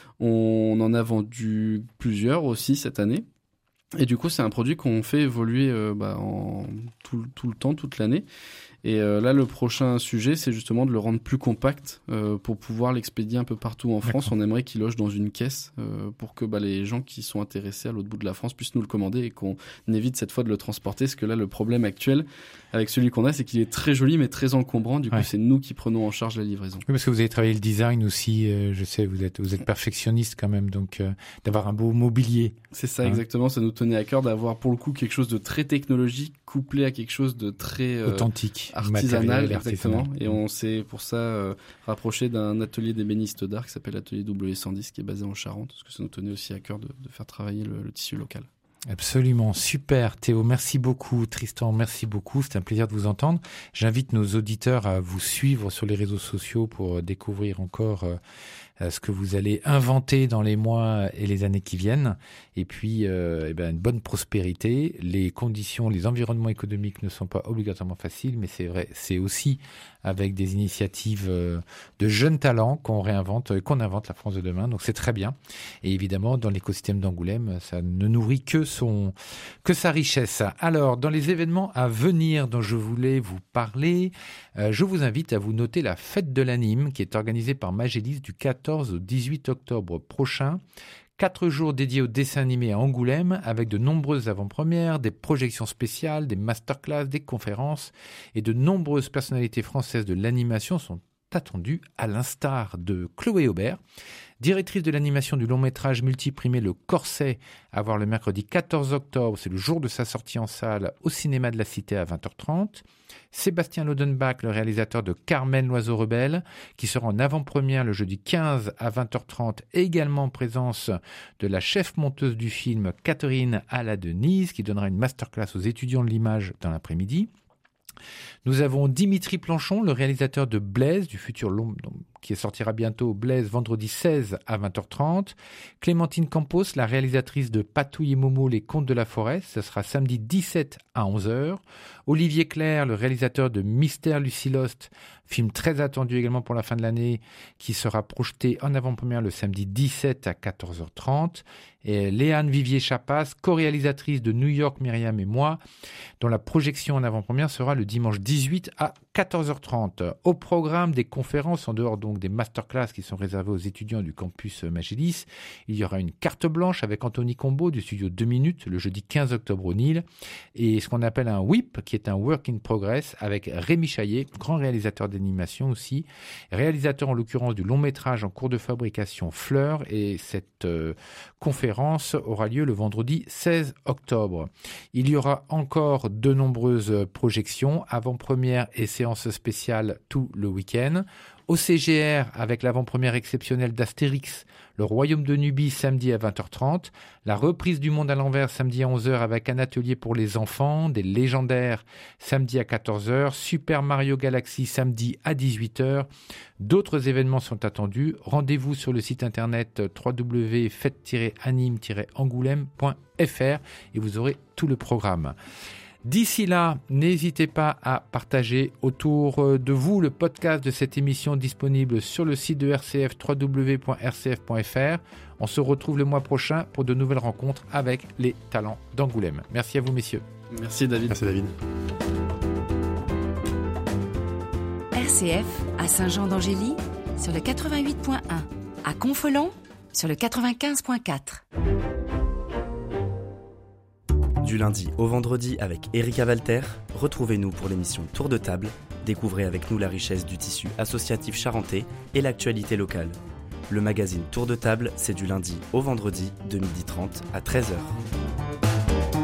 On en a vendu plusieurs aussi cette année. Et du coup, c'est un produit qu'on fait évoluer euh, bah, en tout, tout le temps, toute l'année. Et euh, là, le prochain sujet, c'est justement de le rendre plus compact euh, pour pouvoir l'expédier un peu partout en France. D'accord. On aimerait qu'il loge dans une caisse euh, pour que bah, les gens qui sont intéressés à l'autre bout de la France puissent nous le commander et qu'on évite cette fois de le transporter. Parce que là, le problème actuel avec celui qu'on a, c'est qu'il est très joli mais très encombrant. Du coup, ouais. c'est nous qui prenons en charge la livraison. Oui, parce que vous avez travaillé le design aussi. Euh, je sais, vous êtes, vous êtes perfectionniste quand même, donc euh, d'avoir un beau mobilier. C'est ça, hein. Exactement. Ça nous tenait à cœur d'avoir pour le coup quelque chose de très technologique couplé à quelque chose de très euh, authentique, artisanal, exactement. Artisanal. Et on s'est pour ça euh, rapproché d'un atelier d'ébéniste d'art qui s'appelle l'atelier W cent dix, qui est basé en Charente, parce que ça nous tenait aussi à cœur de, de faire travailler le, le tissu local. Absolument, super Théo, merci beaucoup. Tristan, merci beaucoup, c'est un plaisir de vous entendre. J'invite nos auditeurs à vous suivre sur les réseaux sociaux pour découvrir encore euh, ce que vous allez inventer dans les mois et les années qui viennent. Et puis, euh, eh ben, une bonne prospérité. Les conditions, les environnements économiques ne sont pas obligatoirement faciles, mais c'est vrai, c'est aussi avec des initiatives euh, de jeunes talents qu'on réinvente, euh, qu'on invente la France de demain. Donc c'est très bien. Et évidemment, dans l'écosystème d'Angoulême, ça ne nourrit que son, que sa richesse. Alors, dans les événements à venir dont je voulais vous parler, euh, je vous invite à vous noter la fête de l'anime qui est organisée par Magélis du quatorze au dix-huit octobre prochain. Quatre jours dédiés au dessin animé à Angoulême avec de nombreuses avant-premières, des projections spéciales, des masterclass, des conférences et de nombreuses personnalités françaises de l'animation sont attendues à l'instar de Chloé Aubert, directrice de l'animation du long-métrage multiprimé Le Corset, à voir le mercredi quatorze octobre, c'est le jour de sa sortie en salle au cinéma de la Cité à vingt heures trente. Sébastien Lodenbach, le réalisateur de Carmen l'oiseau rebelle, qui sera en avant-première le jeudi quinze à vingt heures trente, également en présence de la chef monteuse du film Catherine Alla Denise, qui donnera une masterclass aux étudiants de l'image dans l'après-midi. Nous avons Dimitri Planchon, le réalisateur de Blaise, du futur long, qui sortira bientôt Blaise vendredi seize à vingt heures trente. Clémentine Campos, la réalisatrice de Patouille et Momo, les contes de la forêt, ce sera samedi dix-sept à onze heures. Olivier Clerc, le réalisateur de Mystère Lucie Lost, film très attendu également pour la fin de l'année, qui sera projeté en avant-première le samedi dix-sept à quatorze heures trente. Et Léane Vivier-Chapas, co-réalisatrice de New York, Myriam et moi, dont la projection en avant-première sera le dimanche dix-huit à quatorze heures trente. Au programme des conférences, en dehors donc des masterclass qui sont réservées aux étudiants du campus Magélis, il y aura une carte blanche avec Anthony Combo du studio deux minutes le jeudi quinze octobre au Nil, et ce qu'on appelle un W I P, qui est un Work in Progress, avec Rémi Chaillet, grand réalisateur d'animation aussi, réalisateur en l'occurrence du long-métrage en cours de fabrication Fleur, et cette euh, conférence aura lieu le vendredi seize octobre. Il y aura encore de nombreuses projections, avant-première et séances spéciales tout le week-end. Au C G R, avec l'avant-première exceptionnelle d'Astérix, le Royaume de Nubie samedi à vingt heures trente, la reprise du Monde à l'envers samedi à onze heures avec un atelier pour les enfants, des légendaires samedi à quatorze heures, Super Mario Galaxy samedi à dix-huit heures. D'autres événements sont attendus. Rendez-vous sur le site internet w w w point fête tiret anime tiret angoulême point f r et vous aurez tout le programme. D'ici là, n'hésitez pas à partager autour de vous le podcast de cette émission disponible sur le site de R C F, w w w point r c f point f r. On se retrouve le mois prochain pour de nouvelles rencontres avec les talents d'Angoulême. Merci à vous, messieurs. Merci David. Merci David. R C F à Saint-Jean-d'Angély sur le quatre-vingt-huit point un, à Confolens sur le quatre-vingt-quinze point quatre. Du lundi au vendredi avec Erika Walter, retrouvez-nous pour l'émission Tour de table. Découvrez avec nous la richesse du tissu associatif charentais et l'actualité locale. Le magazine Tour de table, c'est du lundi au vendredi de midi trente à treize heures.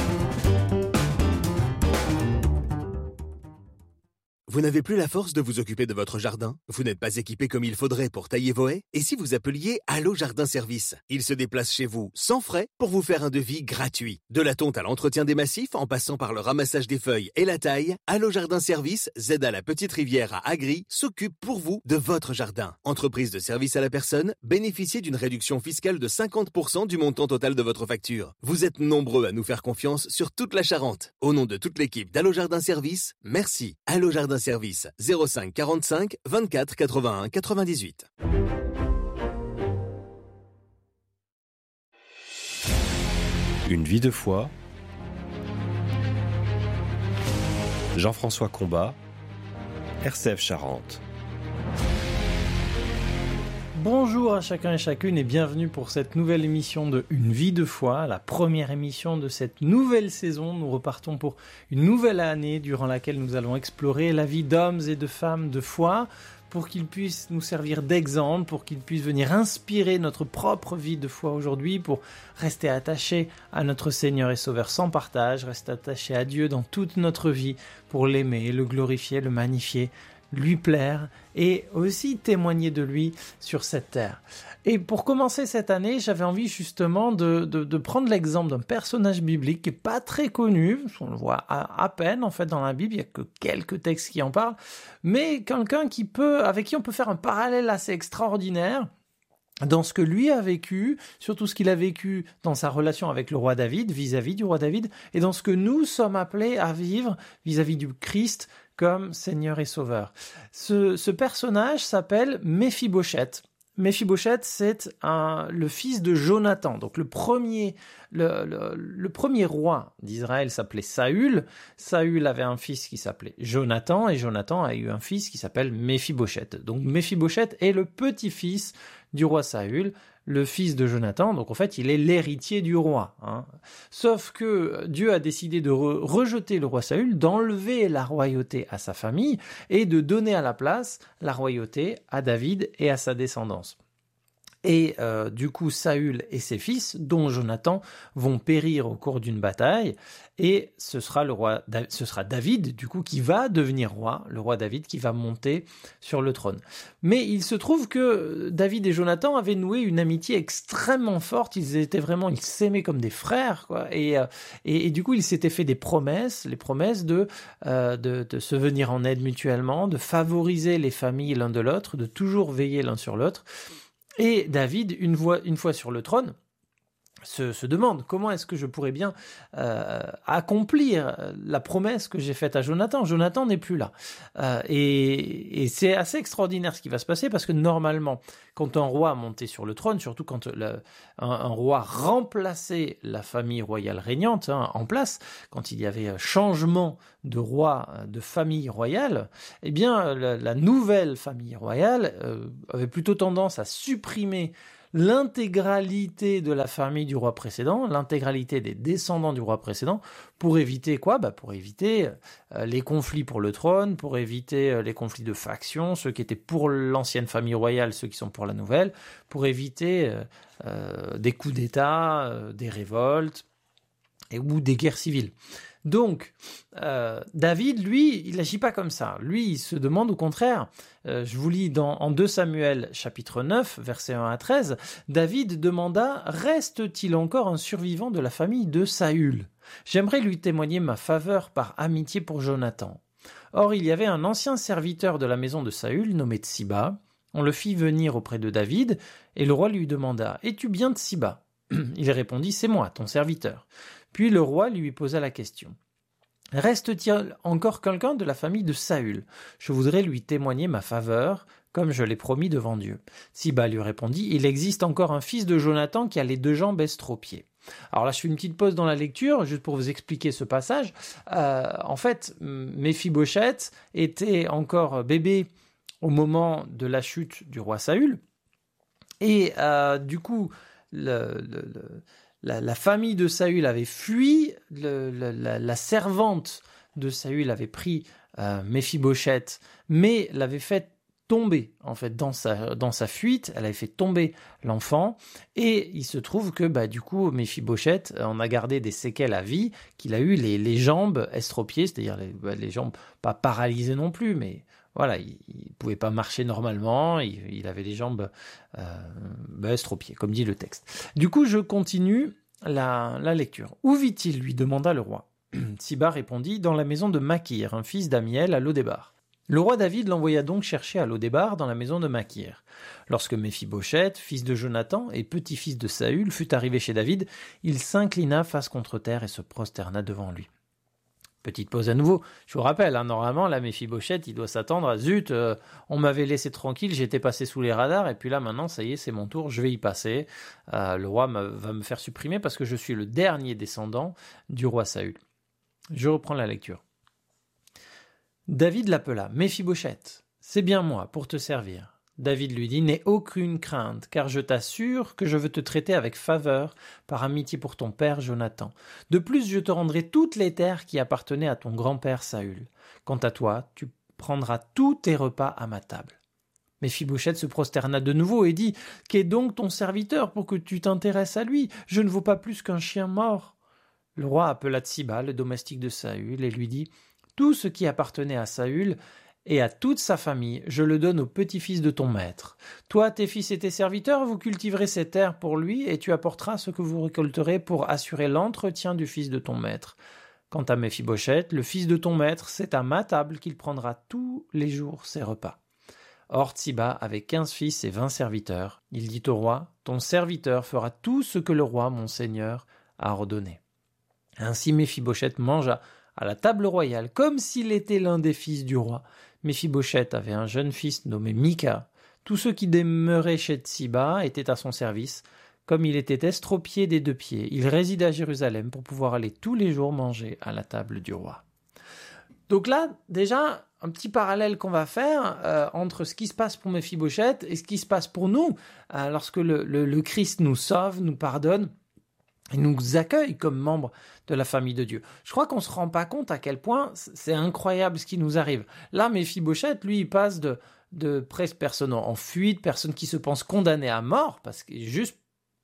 Vous n'avez plus la force de vous occuper de votre jardin? Vous n'êtes pas équipé comme il faudrait pour tailler vos haies? Et si vous appeliez Allo Jardin Service? Ils se déplacent chez vous sans frais pour vous faire un devis gratuit. De la tonte à l'entretien des massifs, en passant par le ramassage des feuilles et la taille, Allo Jardin Service, Z à la Petite Rivière à Agri, s'occupe pour vous de votre jardin. Entreprise de service à la personne, bénéficiez d'une réduction fiscale de cinquante pour cent du montant total de votre facture. Vous êtes nombreux à nous faire confiance sur toute la Charente. Au nom de toute l'équipe d'Allo Jardin Service, merci. Allo Jardin Service zéro cinq quarante-cinq vingt-quatre quatre-vingt-un quatre-vingt-dix-huit. Une vie de foi. Jean-François Combat, R C F Charente. Bonjour à chacun et chacune et bienvenue pour cette nouvelle émission de Une vie de foi, la première émission de cette nouvelle saison. Nous repartons pour une nouvelle année durant laquelle nous allons explorer la vie d'hommes et de femmes de foi pour qu'ils puissent nous servir d'exemple, pour qu'ils puissent venir inspirer notre propre vie de foi aujourd'hui, pour rester attachés à notre Seigneur et Sauveur sans partage, rester attachés à Dieu dans toute notre vie pour l'aimer, le glorifier, le magnifier, lui plaire et aussi témoigner de lui sur cette terre. Et pour commencer cette année, j'avais envie justement de, de, de prendre l'exemple d'un personnage biblique qui n'est pas très connu, on le voit à, à peine en fait dans la Bible, il n'y a que quelques textes qui en parlent, mais quelqu'un qui peut, avec qui on peut faire un parallèle assez extraordinaire dans ce que lui a vécu, surtout ce qu'il a vécu dans sa relation avec le roi David, vis-à-vis du roi David, et dans ce que nous sommes appelés à vivre vis-à-vis du Christ comme Seigneur et Sauveur. Ce, ce personnage s'appelle Méphibosheth. Méphibosheth, c'est un, le fils de Jonathan. Donc le premier, le, le, le premier roi d'Israël s'appelait Saül. Saül avait un fils qui s'appelait Jonathan, et Jonathan a eu un fils qui s'appelle Méphibosheth. Donc Méphibosheth est le petit-fils du roi Saül, le fils de Jonathan, donc en fait il est l'héritier du roi. Hein. Sauf que Dieu a décidé de re- rejeter le roi Saül, d'enlever la royauté à sa famille et de donner à la place la royauté à David et à sa descendance. Et euh, du coup, Saül et ses fils, dont Jonathan, vont périr au cours d'une bataille, et ce sera le roi, ce sera David, du coup, qui va devenir roi, le roi David, qui va monter sur le trône. Mais il se trouve que David et Jonathan avaient noué une amitié extrêmement forte. Ils étaient vraiment, ils s'aimaient comme des frères, quoi. Et, et, et du coup, ils s'étaient fait des promesses, les promesses de, euh, de, de se venir en aide mutuellement, de favoriser les familles l'un de l'autre, de toujours veiller l'un sur l'autre. Et David, une fois, une fois sur le trône, se, se demande comment est-ce que je pourrais bien euh, accomplir la promesse que j'ai faite à Jonathan. Jonathan n'est plus là. Euh, et, et c'est assez extraordinaire ce qui va se passer parce que normalement, quand un roi montait sur le trône, surtout quand le, un, un roi remplaçait la famille royale régnante hein, en place, quand il y avait changement de roi, de famille royale, eh bien la, la nouvelle famille royale euh, avait plutôt tendance à supprimer l'intégralité de la famille du roi précédent, l'intégralité des descendants du roi précédent, pour éviter quoi ? Bah pour éviter euh, les conflits pour le trône, pour éviter euh, les conflits de factions, ceux qui étaient pour l'ancienne famille royale, ceux qui sont pour la nouvelle, pour éviter euh, euh, des coups d'État, euh, des révoltes, et, ou des guerres civiles. Donc, euh, David, lui, il n'agit pas comme ça. Lui, il se demande au contraire, euh, je vous lis dans, en deux Samuel chapitre neuf, versets un à treize, David demanda « Reste-t-il encore un survivant de la famille de Saül ? J'aimerais lui témoigner ma faveur par amitié pour Jonathan. » Or, il y avait un ancien serviteur de la maison de Saül, nommé Tsiba. On le fit venir auprès de David, et le roi lui demanda « Es-tu bien Tsiba ?» Il répondit « C'est moi, ton serviteur. » Puis le roi lui posa la question. « Reste-t-il encore quelqu'un de la famille de Saül ? Je voudrais lui témoigner ma faveur, comme je l'ai promis devant Dieu. » Tsiba lui répondit « Il existe encore un fils de Jonathan qui a les deux jambes estropiées. » Alors là, je fais une petite pause dans la lecture, juste pour vous expliquer ce passage. Euh, en fait, Méphibosheth était encore bébé au moment de la chute du roi Saül. Et euh, du coup, le... le, le La, la famille de Saül avait fui, le, le, la, la servante de Saül avait pris euh, Méphibosheth, mais l'avait fait tomber en fait dans sa, dans sa fuite, elle avait fait tomber l'enfant, et il se trouve que bah, du coup Méphibosheth en a gardé des séquelles à vie, qu'il a eu les, les jambes estropiées, c'est-à-dire les, bah, les jambes pas paralysées non plus, mais voilà, il ne pouvait pas marcher normalement, il, il avait les jambes euh, bah, estropiées, comme dit le texte. Du coup, je continue la, la lecture. « Où vit-il » lui demanda le roi. Tsiba répondit « Dans la maison de Makir, un fils d'Amiel à Lodébar. » Le roi David l'envoya donc chercher à Lodébar dans la maison de Makir. Lorsque Méphibosheth, fils de Jonathan et petit-fils de Saül, fut arrivé chez David, il s'inclina face contre terre et se prosterna devant lui. Petite pause à nouveau. Je vous rappelle, hein, normalement, la Méphibosheth, il doit s'attendre à zut, euh, on m'avait laissé tranquille, j'étais passé sous les radars, et puis là, maintenant, ça y est, c'est mon tour, je vais y passer. Euh, le roi me, va me faire supprimer parce que je suis le dernier descendant du roi Saül. Je reprends la lecture. David l'appela. Méphibosheth, c'est bien moi, pour te servir. David lui dit, n'aie aucune crainte, car je t'assure que je veux te traiter avec faveur, par amitié pour ton père Jonathan. De plus, je te rendrai toutes les terres qui appartenaient à ton grand-père Saül. Quant à toi, tu prendras tous tes repas à ma table. Méphibosheth se prosterna de nouveau et dit, qu'est donc ton serviteur pour que tu t'intéresses à lui? Je ne vaux pas plus qu'un chien mort. Le roi appela Tsiba, le domestique de Saül, et lui dit, tout ce qui appartenait à Saül et à toute sa famille, je le donne au petit-fils de ton maître. Toi, tes fils et tes serviteurs, vous cultiverez ces terres pour lui, et tu apporteras ce que vous récolterez pour assurer l'entretien du fils de ton maître. Quant à Méphibosheth, le fils de ton maître, c'est à ma table qu'il prendra tous les jours ses repas. » Or Tsiba avait quinze fils et vingt serviteurs. Il dit au roi, « Ton serviteur fera tout ce que le roi, mon seigneur, a ordonné. » Ainsi Méphibosheth mangea à la table royale, comme s'il était l'un des fils du roi. Méphibosheth avait un jeune fils nommé Mika. Tous ceux qui demeuraient chez Tsiba étaient à son service. Comme il était estropié des deux pieds, il résidait à Jérusalem pour pouvoir aller tous les jours manger à la table du roi. Donc là, déjà, un petit parallèle qu'on va faire euh, entre ce qui se passe pour Méphibosheth et ce qui se passe pour nous, euh, lorsque le, le, le Christ nous sauve, nous pardonne, et nous accueille comme membres de la famille de Dieu. Je crois qu'on ne se rend pas compte à quel point c'est incroyable ce qui nous arrive. Là, Méphibosheth, lui, il passe de, de presque personne en fuite, personne qui se pense condamné à mort, parce que juste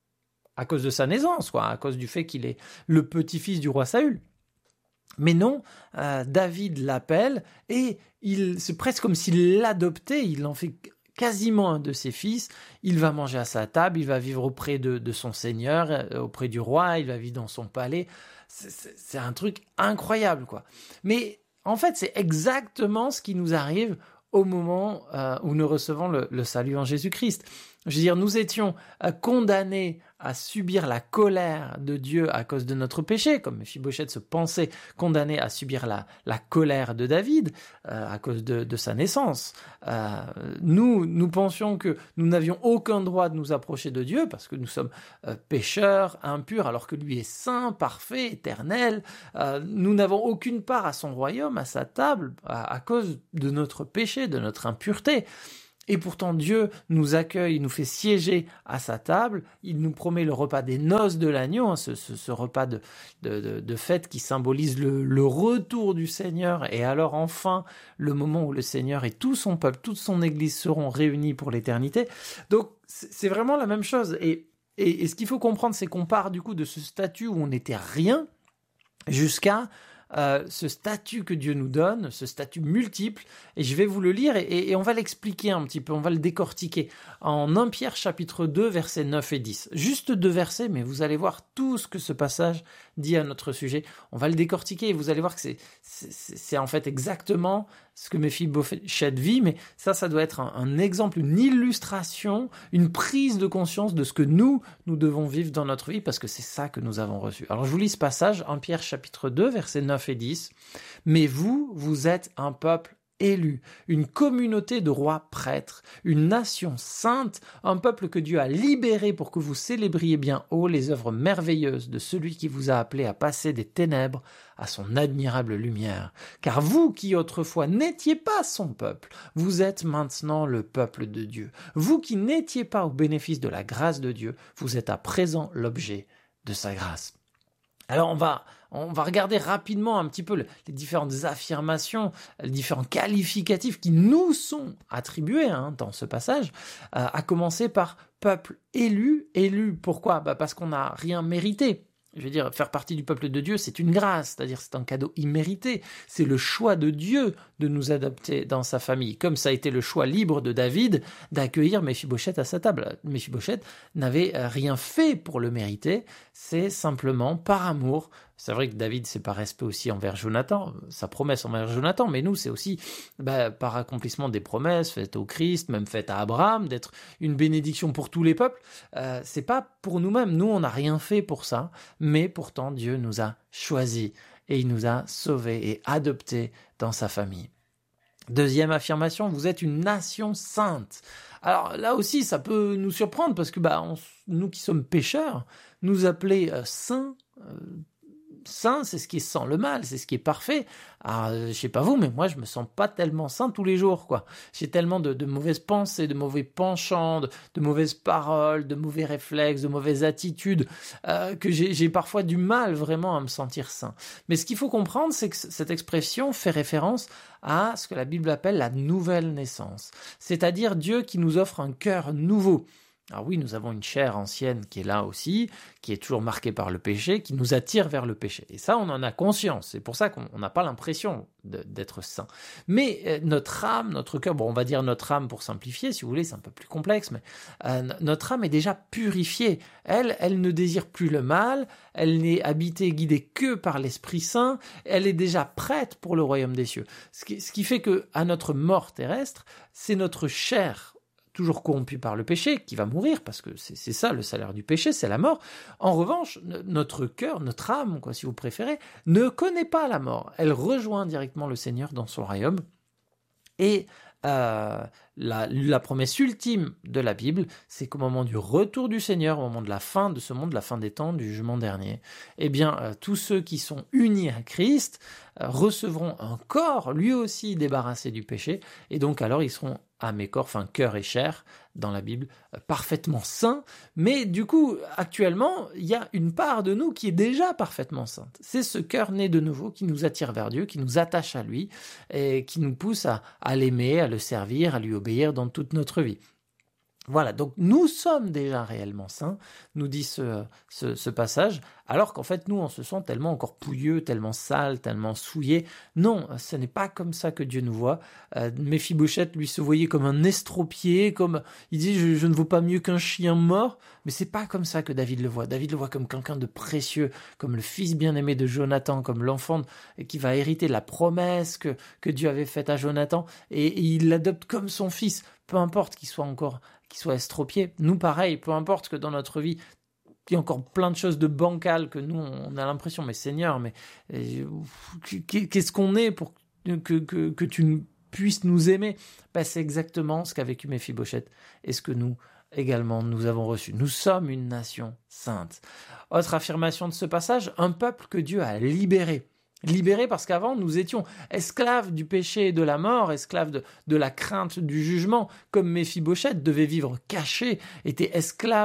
à cause de sa naissance, quoi, à cause du fait qu'il est le petit-fils du roi Saül. Mais non, euh, David l'appelle et il, c'est presque comme s'il l'adoptait, il en fait quasiment un de ses fils, il va manger à sa table, il va vivre auprès de, de son seigneur, auprès du roi, il va vivre dans son palais. C'est, c'est, c'est un truc incroyable, quoi. Mais en fait, c'est exactement ce qui nous arrive au moment euh, où nous recevons le, le salut en Jésus-Christ. Je veux dire, nous étions euh, condamnés à subir la colère de Dieu à cause de notre péché, comme Méphibosheth se pensait condamné à subir la, la colère de David euh, à cause de, de sa naissance. Euh, nous, nous pensions que nous n'avions aucun droit de nous approcher de Dieu parce que nous sommes euh, pécheurs, impurs, alors que lui est saint, parfait, éternel. Euh, nous n'avons aucune part à son royaume, à sa table, à, à cause de notre péché, de notre impureté. Et pourtant Dieu nous accueille, nous fait siéger à sa table, il nous promet le repas des noces de l'agneau, hein, ce, ce, ce repas de, de, de, de fête qui symbolise le, le retour du Seigneur, et alors enfin le moment où le Seigneur et tout son peuple, toute son Église seront réunis pour l'éternité. Donc c'est vraiment la même chose, et, et, et ce qu'il faut comprendre, c'est qu'on part du coup de ce statut où on n'était rien, jusqu'à euh, ce statut que Dieu nous donne, ce statut multiple, et je vais vous le lire, et, et, et on va l'expliquer un petit peu, on va le décortiquer, en Première Pierre chapitre deux, versets neuf et dix. Juste deux versets, mais vous allez voir tout ce que ce passage dit à notre sujet. On va le décortiquer, et vous allez voir que c'est, c'est, c'est en fait exactement ce que Méphibosheth vit, mais ça, ça doit être un, un exemple, une illustration, une prise de conscience de ce que nous, nous devons vivre dans notre vie, parce que c'est ça que nous avons reçu. Alors je vous lis ce passage, en Pierre chapitre deux, versets neuf et dix. « Mais vous, vous êtes un peuple élu, une communauté de rois prêtres, une nation sainte, un peuple que Dieu a libéré pour que vous célébriez bien haut les œuvres merveilleuses de celui qui vous a appelé à passer des ténèbres à son admirable lumière. Car vous qui autrefois n'étiez pas son peuple, vous êtes maintenant le peuple de Dieu. Vous qui n'étiez pas au bénéfice de la grâce de Dieu, vous êtes à présent l'objet de sa grâce. » Alors on va, on va regarder rapidement un petit peu les différentes affirmations, les différents qualificatifs qui nous sont attribués hein, dans ce passage, euh, à commencer par peuple élu. Élu, pourquoi ? Bah parce qu'on n'a rien mérité. Je veux dire, faire partie du peuple de Dieu, c'est une grâce, c'est-à-dire c'est un cadeau immérité. C'est le choix de Dieu de nous adopter dans sa famille, comme ça a été le choix libre de David d'accueillir Méphibosheth à sa table. Méphibosheth n'avait rien fait pour le mériter, c'est simplement par amour. C'est vrai que David, c'est par respect aussi envers Jonathan, sa promesse envers Jonathan, mais nous, c'est aussi bah, par accomplissement des promesses faites au Christ, même faites à Abraham, d'être une bénédiction pour tous les peuples. Euh, c'est pas pour nous-mêmes, nous, on n'a rien fait pour ça, mais pourtant, Dieu nous a choisis et il nous a sauvés et adoptés dans sa famille. Deuxième affirmation, vous êtes une nation sainte. Alors là aussi, ça peut nous surprendre parce que bah, on, nous qui sommes pécheurs, nous appeler euh, saints, euh, saint, c'est ce qui est sans le mal, c'est ce qui est parfait. Alors, je sais pas vous, mais moi, je me sens pas tellement saint tous les jours, quoi. J'ai tellement de, de mauvaises pensées, de mauvais penchants, de, de mauvaises paroles, de mauvais réflexes, de mauvaises attitudes, euh, que j'ai, j'ai parfois du mal vraiment à me sentir saint. Mais ce qu'il faut comprendre, c'est que cette expression fait référence à ce que la Bible appelle la nouvelle naissance. C'est-à-dire Dieu qui nous offre un cœur nouveau. Alors oui, nous avons une chair ancienne qui est là aussi, qui est toujours marquée par le péché, qui nous attire vers le péché. Et ça, on en a conscience. C'est pour ça qu'on n'a pas l'impression de, d'être saint. Mais euh, notre âme, notre cœur, bon, on va dire notre âme pour simplifier, si vous voulez, c'est un peu plus complexe, mais euh, notre âme est déjà purifiée. Elle, elle ne désire plus le mal, elle n'est habitée, guidée que par l'Esprit Saint, elle est déjà prête pour le royaume des cieux. Ce qui, ce qui fait que à notre mort terrestre, c'est notre chair toujours corrompu par le péché, qui va mourir, parce que c'est, c'est ça, le salaire du péché, c'est la mort. En revanche, n- notre cœur, notre âme, quoi, si vous préférez, ne connaît pas la mort. Elle rejoint directement le Seigneur dans son royaume. Et euh, la, la promesse ultime de la Bible, c'est qu'au moment du retour du Seigneur, au moment de la fin de ce monde, la fin des temps, du jugement dernier, eh bien, euh, tous ceux qui sont unis à Christ euh, recevront un corps, lui aussi débarrassé du péché, et donc alors ils seront âme et corps, enfin cœur et chair, dans la Bible, euh, parfaitement saints. Mais du coup, actuellement, il y a une part de nous qui est déjà parfaitement sainte. C'est ce cœur né de nouveau qui nous attire vers Dieu, qui nous attache à lui, et qui nous pousse à, à l'aimer, à le servir, à lui obéir dans toute notre vie. Voilà, donc nous sommes déjà réellement saints, nous dit ce, ce, ce passage, alors qu'en fait nous on se sent tellement encore pouilleux, tellement sale, tellement souillé. Non, ce n'est pas comme ça que Dieu nous voit. Euh, Méphibosheth lui se voyait comme un estropié, comme il dit je, je ne vaux pas mieux qu'un chien mort, mais c'est pas comme ça que David le voit. David le voit comme quelqu'un de précieux, comme le fils bien-aimé de Jonathan, comme l'enfant qui va hériter la promesse que, que Dieu avait faite à Jonathan, et, et il l'adopte comme son fils, peu importe qu'il soit encore qu'il soit estropié. Nous, pareil, peu importe que dans notre vie, il y a encore plein de choses de bancales que nous, on a l'impression, mais Seigneur, mais euh, qu'est-ce qu'on est pour que, que, que tu puisses nous aimer ? Ben, c'est exactement ce qu'a vécu Méphibosheth et ce que nous, également, nous avons reçu. Nous sommes une nation sainte. Autre affirmation de ce passage, un peuple que Dieu a libéré. Libérés parce qu'avant, nous étions esclaves du péché et de la mort, esclaves de, de la crainte du jugement, comme Méphibosheth devait vivre caché, était esclave de,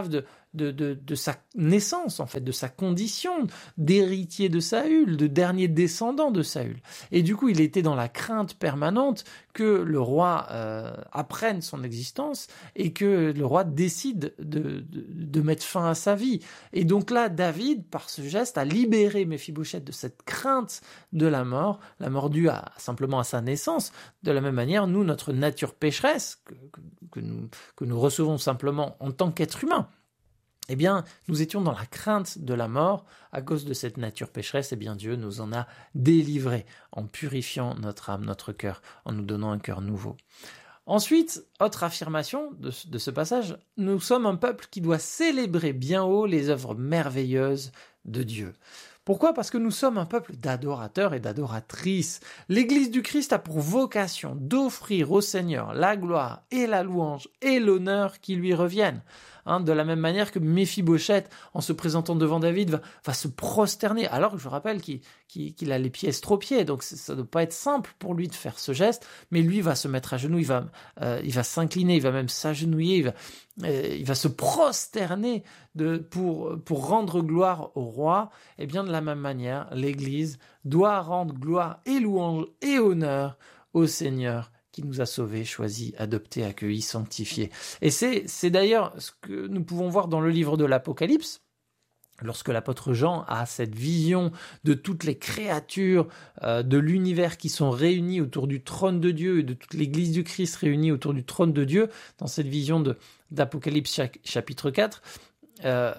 de, de, de sa naissance, en fait, de sa condition d'héritier de Saül, de dernier descendant de Saül. Et du coup, il était dans la crainte permanente que le roi euh, apprenne son existence et que le roi décide de, de, de mettre fin à sa vie. Et donc là, David, par ce geste, a libéré Méphibosheth de cette crainte de la mort, la mort due à, simplement à sa naissance. De la même manière, nous, notre nature pécheresse, que, que, que, nous, que nous recevons simplement en tant qu'être humain, eh bien, nous étions dans la crainte de la mort à cause de cette nature pécheresse. Eh bien, Dieu nous en a délivrés en purifiant notre âme, notre cœur, en nous donnant un cœur nouveau. Ensuite, autre affirmation de, de ce passage, nous sommes un peuple qui doit célébrer bien haut les œuvres merveilleuses de Dieu. Pourquoi ? Parce que nous sommes un peuple d'adorateurs et d'adoratrices. L'Église du Christ a pour vocation d'offrir au Seigneur la gloire et la louange et l'honneur qui lui reviennent. Hein, de la même manière que Méphibosheth, en se présentant devant David, va, va se prosterner, alors que je rappelle qu'il, qu'il, qu'il a les pieds estropiés, donc ça ne doit pas être simple pour lui de faire ce geste, mais lui va se mettre à genoux, il va, euh, il va s'incliner, il va même s'agenouiller, il va, euh, il va se prosterner de, pour, pour rendre gloire au roi. Et bien de la même manière, l'Église doit rendre gloire et louange et honneur au Seigneur qui nous a sauvés, choisis, adoptés, accueillis, sanctifiés. Et c'est, c'est d'ailleurs ce que nous pouvons voir dans le livre de l'Apocalypse, lorsque l'apôtre Jean a cette vision de toutes les créatures euh, de l'univers qui sont réunies autour du trône de Dieu et de toute l'Église du Christ réunie autour du trône de Dieu, dans cette vision de, d'Apocalypse chapitre quatre, euh,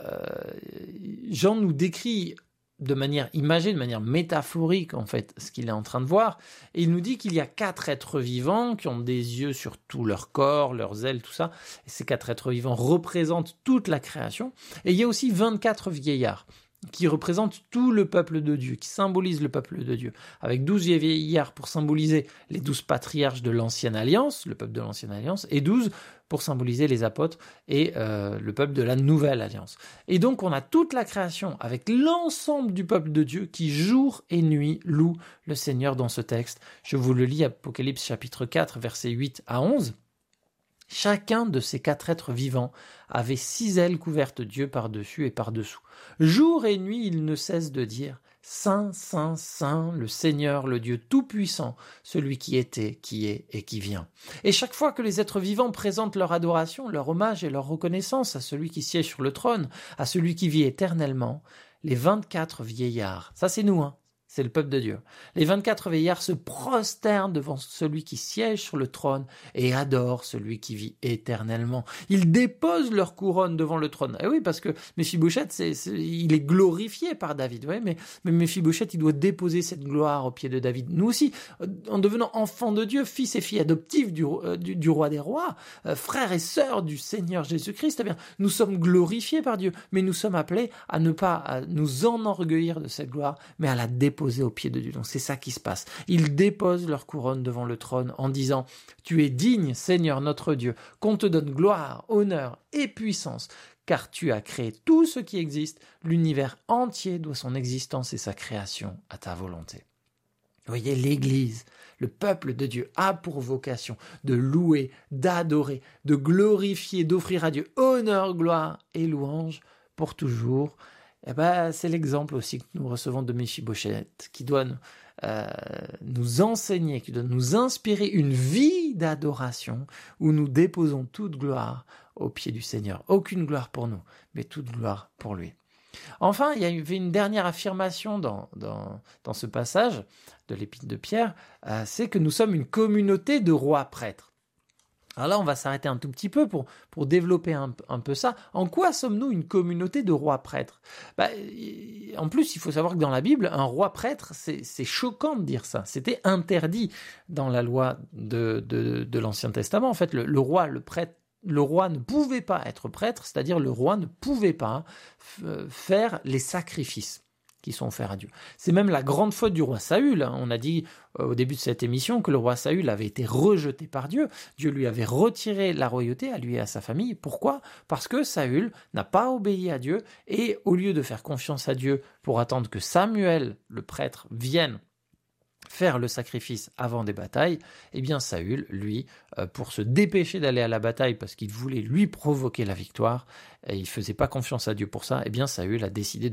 Jean nous décrit de manière imagée, de manière métaphorique, en fait, ce qu'il est en train de voir. Et il nous dit qu'il y a quatre êtres vivants qui ont des yeux sur tout leur corps, leurs ailes, tout ça. Et ces quatre êtres vivants représentent toute la création. Et il y a aussi vingt-quatre vieillards qui représentent tout le peuple de Dieu, qui symbolisent le peuple de Dieu, avec douze vieillards pour symboliser les douze patriarches de l'Ancienne Alliance, le peuple de l'Ancienne Alliance, et douze pour symboliser les apôtres et euh, le peuple de la Nouvelle Alliance. Et donc on a toute la création avec l'ensemble du peuple de Dieu qui jour et nuit loue le Seigneur dans ce texte. Je vous le lis, Apocalypse chapitre quatre, versets huit à onze. Chacun de ces quatre êtres vivants avait six ailes couvertes de Dieu par-dessus et par-dessous. Jour et nuit, ils ne cessent de dire « Saint, Saint, Saint, le Seigneur, le Dieu Tout-Puissant, celui qui était, qui est et qui vient. » Et chaque fois que les êtres vivants présentent leur adoration, leur hommage et leur reconnaissance à celui qui siège sur le trône, à celui qui vit éternellement, les vingt-quatre vieillards, ça c'est nous, hein, c'est le peuple de Dieu. Les vingt-quatre vieillards se prosternent devant celui qui siège sur le trône et adorent celui qui vit éternellement. Ils déposent leur couronne devant le trône. Et oui, parce que Méphibosheth, c'est, c'est, il est glorifié par David. Ouais, mais, mais Méphibosheth, il doit déposer cette gloire au pied de David. Nous aussi, en devenant enfants de Dieu, fils et filles adoptifs du, du, du roi des rois, euh, frères et sœurs du Seigneur Jésus-Christ, eh bien, nous sommes glorifiés par Dieu. Mais nous sommes appelés à ne pas à nous enorgueillir de cette gloire, mais à la déposer au pied de Dieu. Donc c'est ça qui se passe. Ils déposent leur couronne devant le trône en disant « Tu es digne, Seigneur notre Dieu, qu'on te donne gloire, honneur et puissance, car tu as créé tout ce qui existe. L'univers entier doit son existence et sa création à ta volonté. » Vous voyez, l'Église, le peuple de Dieu a pour vocation de louer, d'adorer, de glorifier, d'offrir à Dieu honneur, gloire et louange pour toujours. Eh ben, c'est l'exemple aussi que nous recevons de Méphibosheth, qui doit nous, euh, nous enseigner, qui doit nous inspirer une vie d'adoration où nous déposons toute gloire au pied du Seigneur. Aucune gloire pour nous, mais toute gloire pour lui. Enfin, il y avait une dernière affirmation dans, dans, dans ce passage de l'Épître de Pierre, euh, c'est que nous sommes une communauté de rois prêtres. Alors là, on va s'arrêter un tout petit peu pour, pour développer un, un peu ça. En quoi sommes-nous une communauté de rois prêtres ? Bah, en plus, il faut savoir que dans la Bible, un roi prêtre, c'est, c'est choquant de dire ça. C'était interdit dans la loi de, de, de l'Ancien Testament. En fait, le, le roi, le prêtre, le roi ne pouvait pas être prêtre, c'est-à-dire le roi ne pouvait pas f- faire les sacrifices qui sont offerts à Dieu. C'est même la grande faute du roi Saül. On a dit euh, au début de cette émission que le roi Saül avait été rejeté par Dieu. Dieu lui avait retiré la royauté à lui et à sa famille. Pourquoi ? Parce que Saül n'a pas obéi à Dieu et au lieu de faire confiance à Dieu pour attendre que Samuel, le prêtre, vienne faire le sacrifice avant des batailles, eh bien Saül, lui, euh, pour se dépêcher d'aller à la bataille parce qu'il voulait lui provoquer la victoire, et il faisait pas confiance à Dieu pour ça, eh bien Saül a décidé de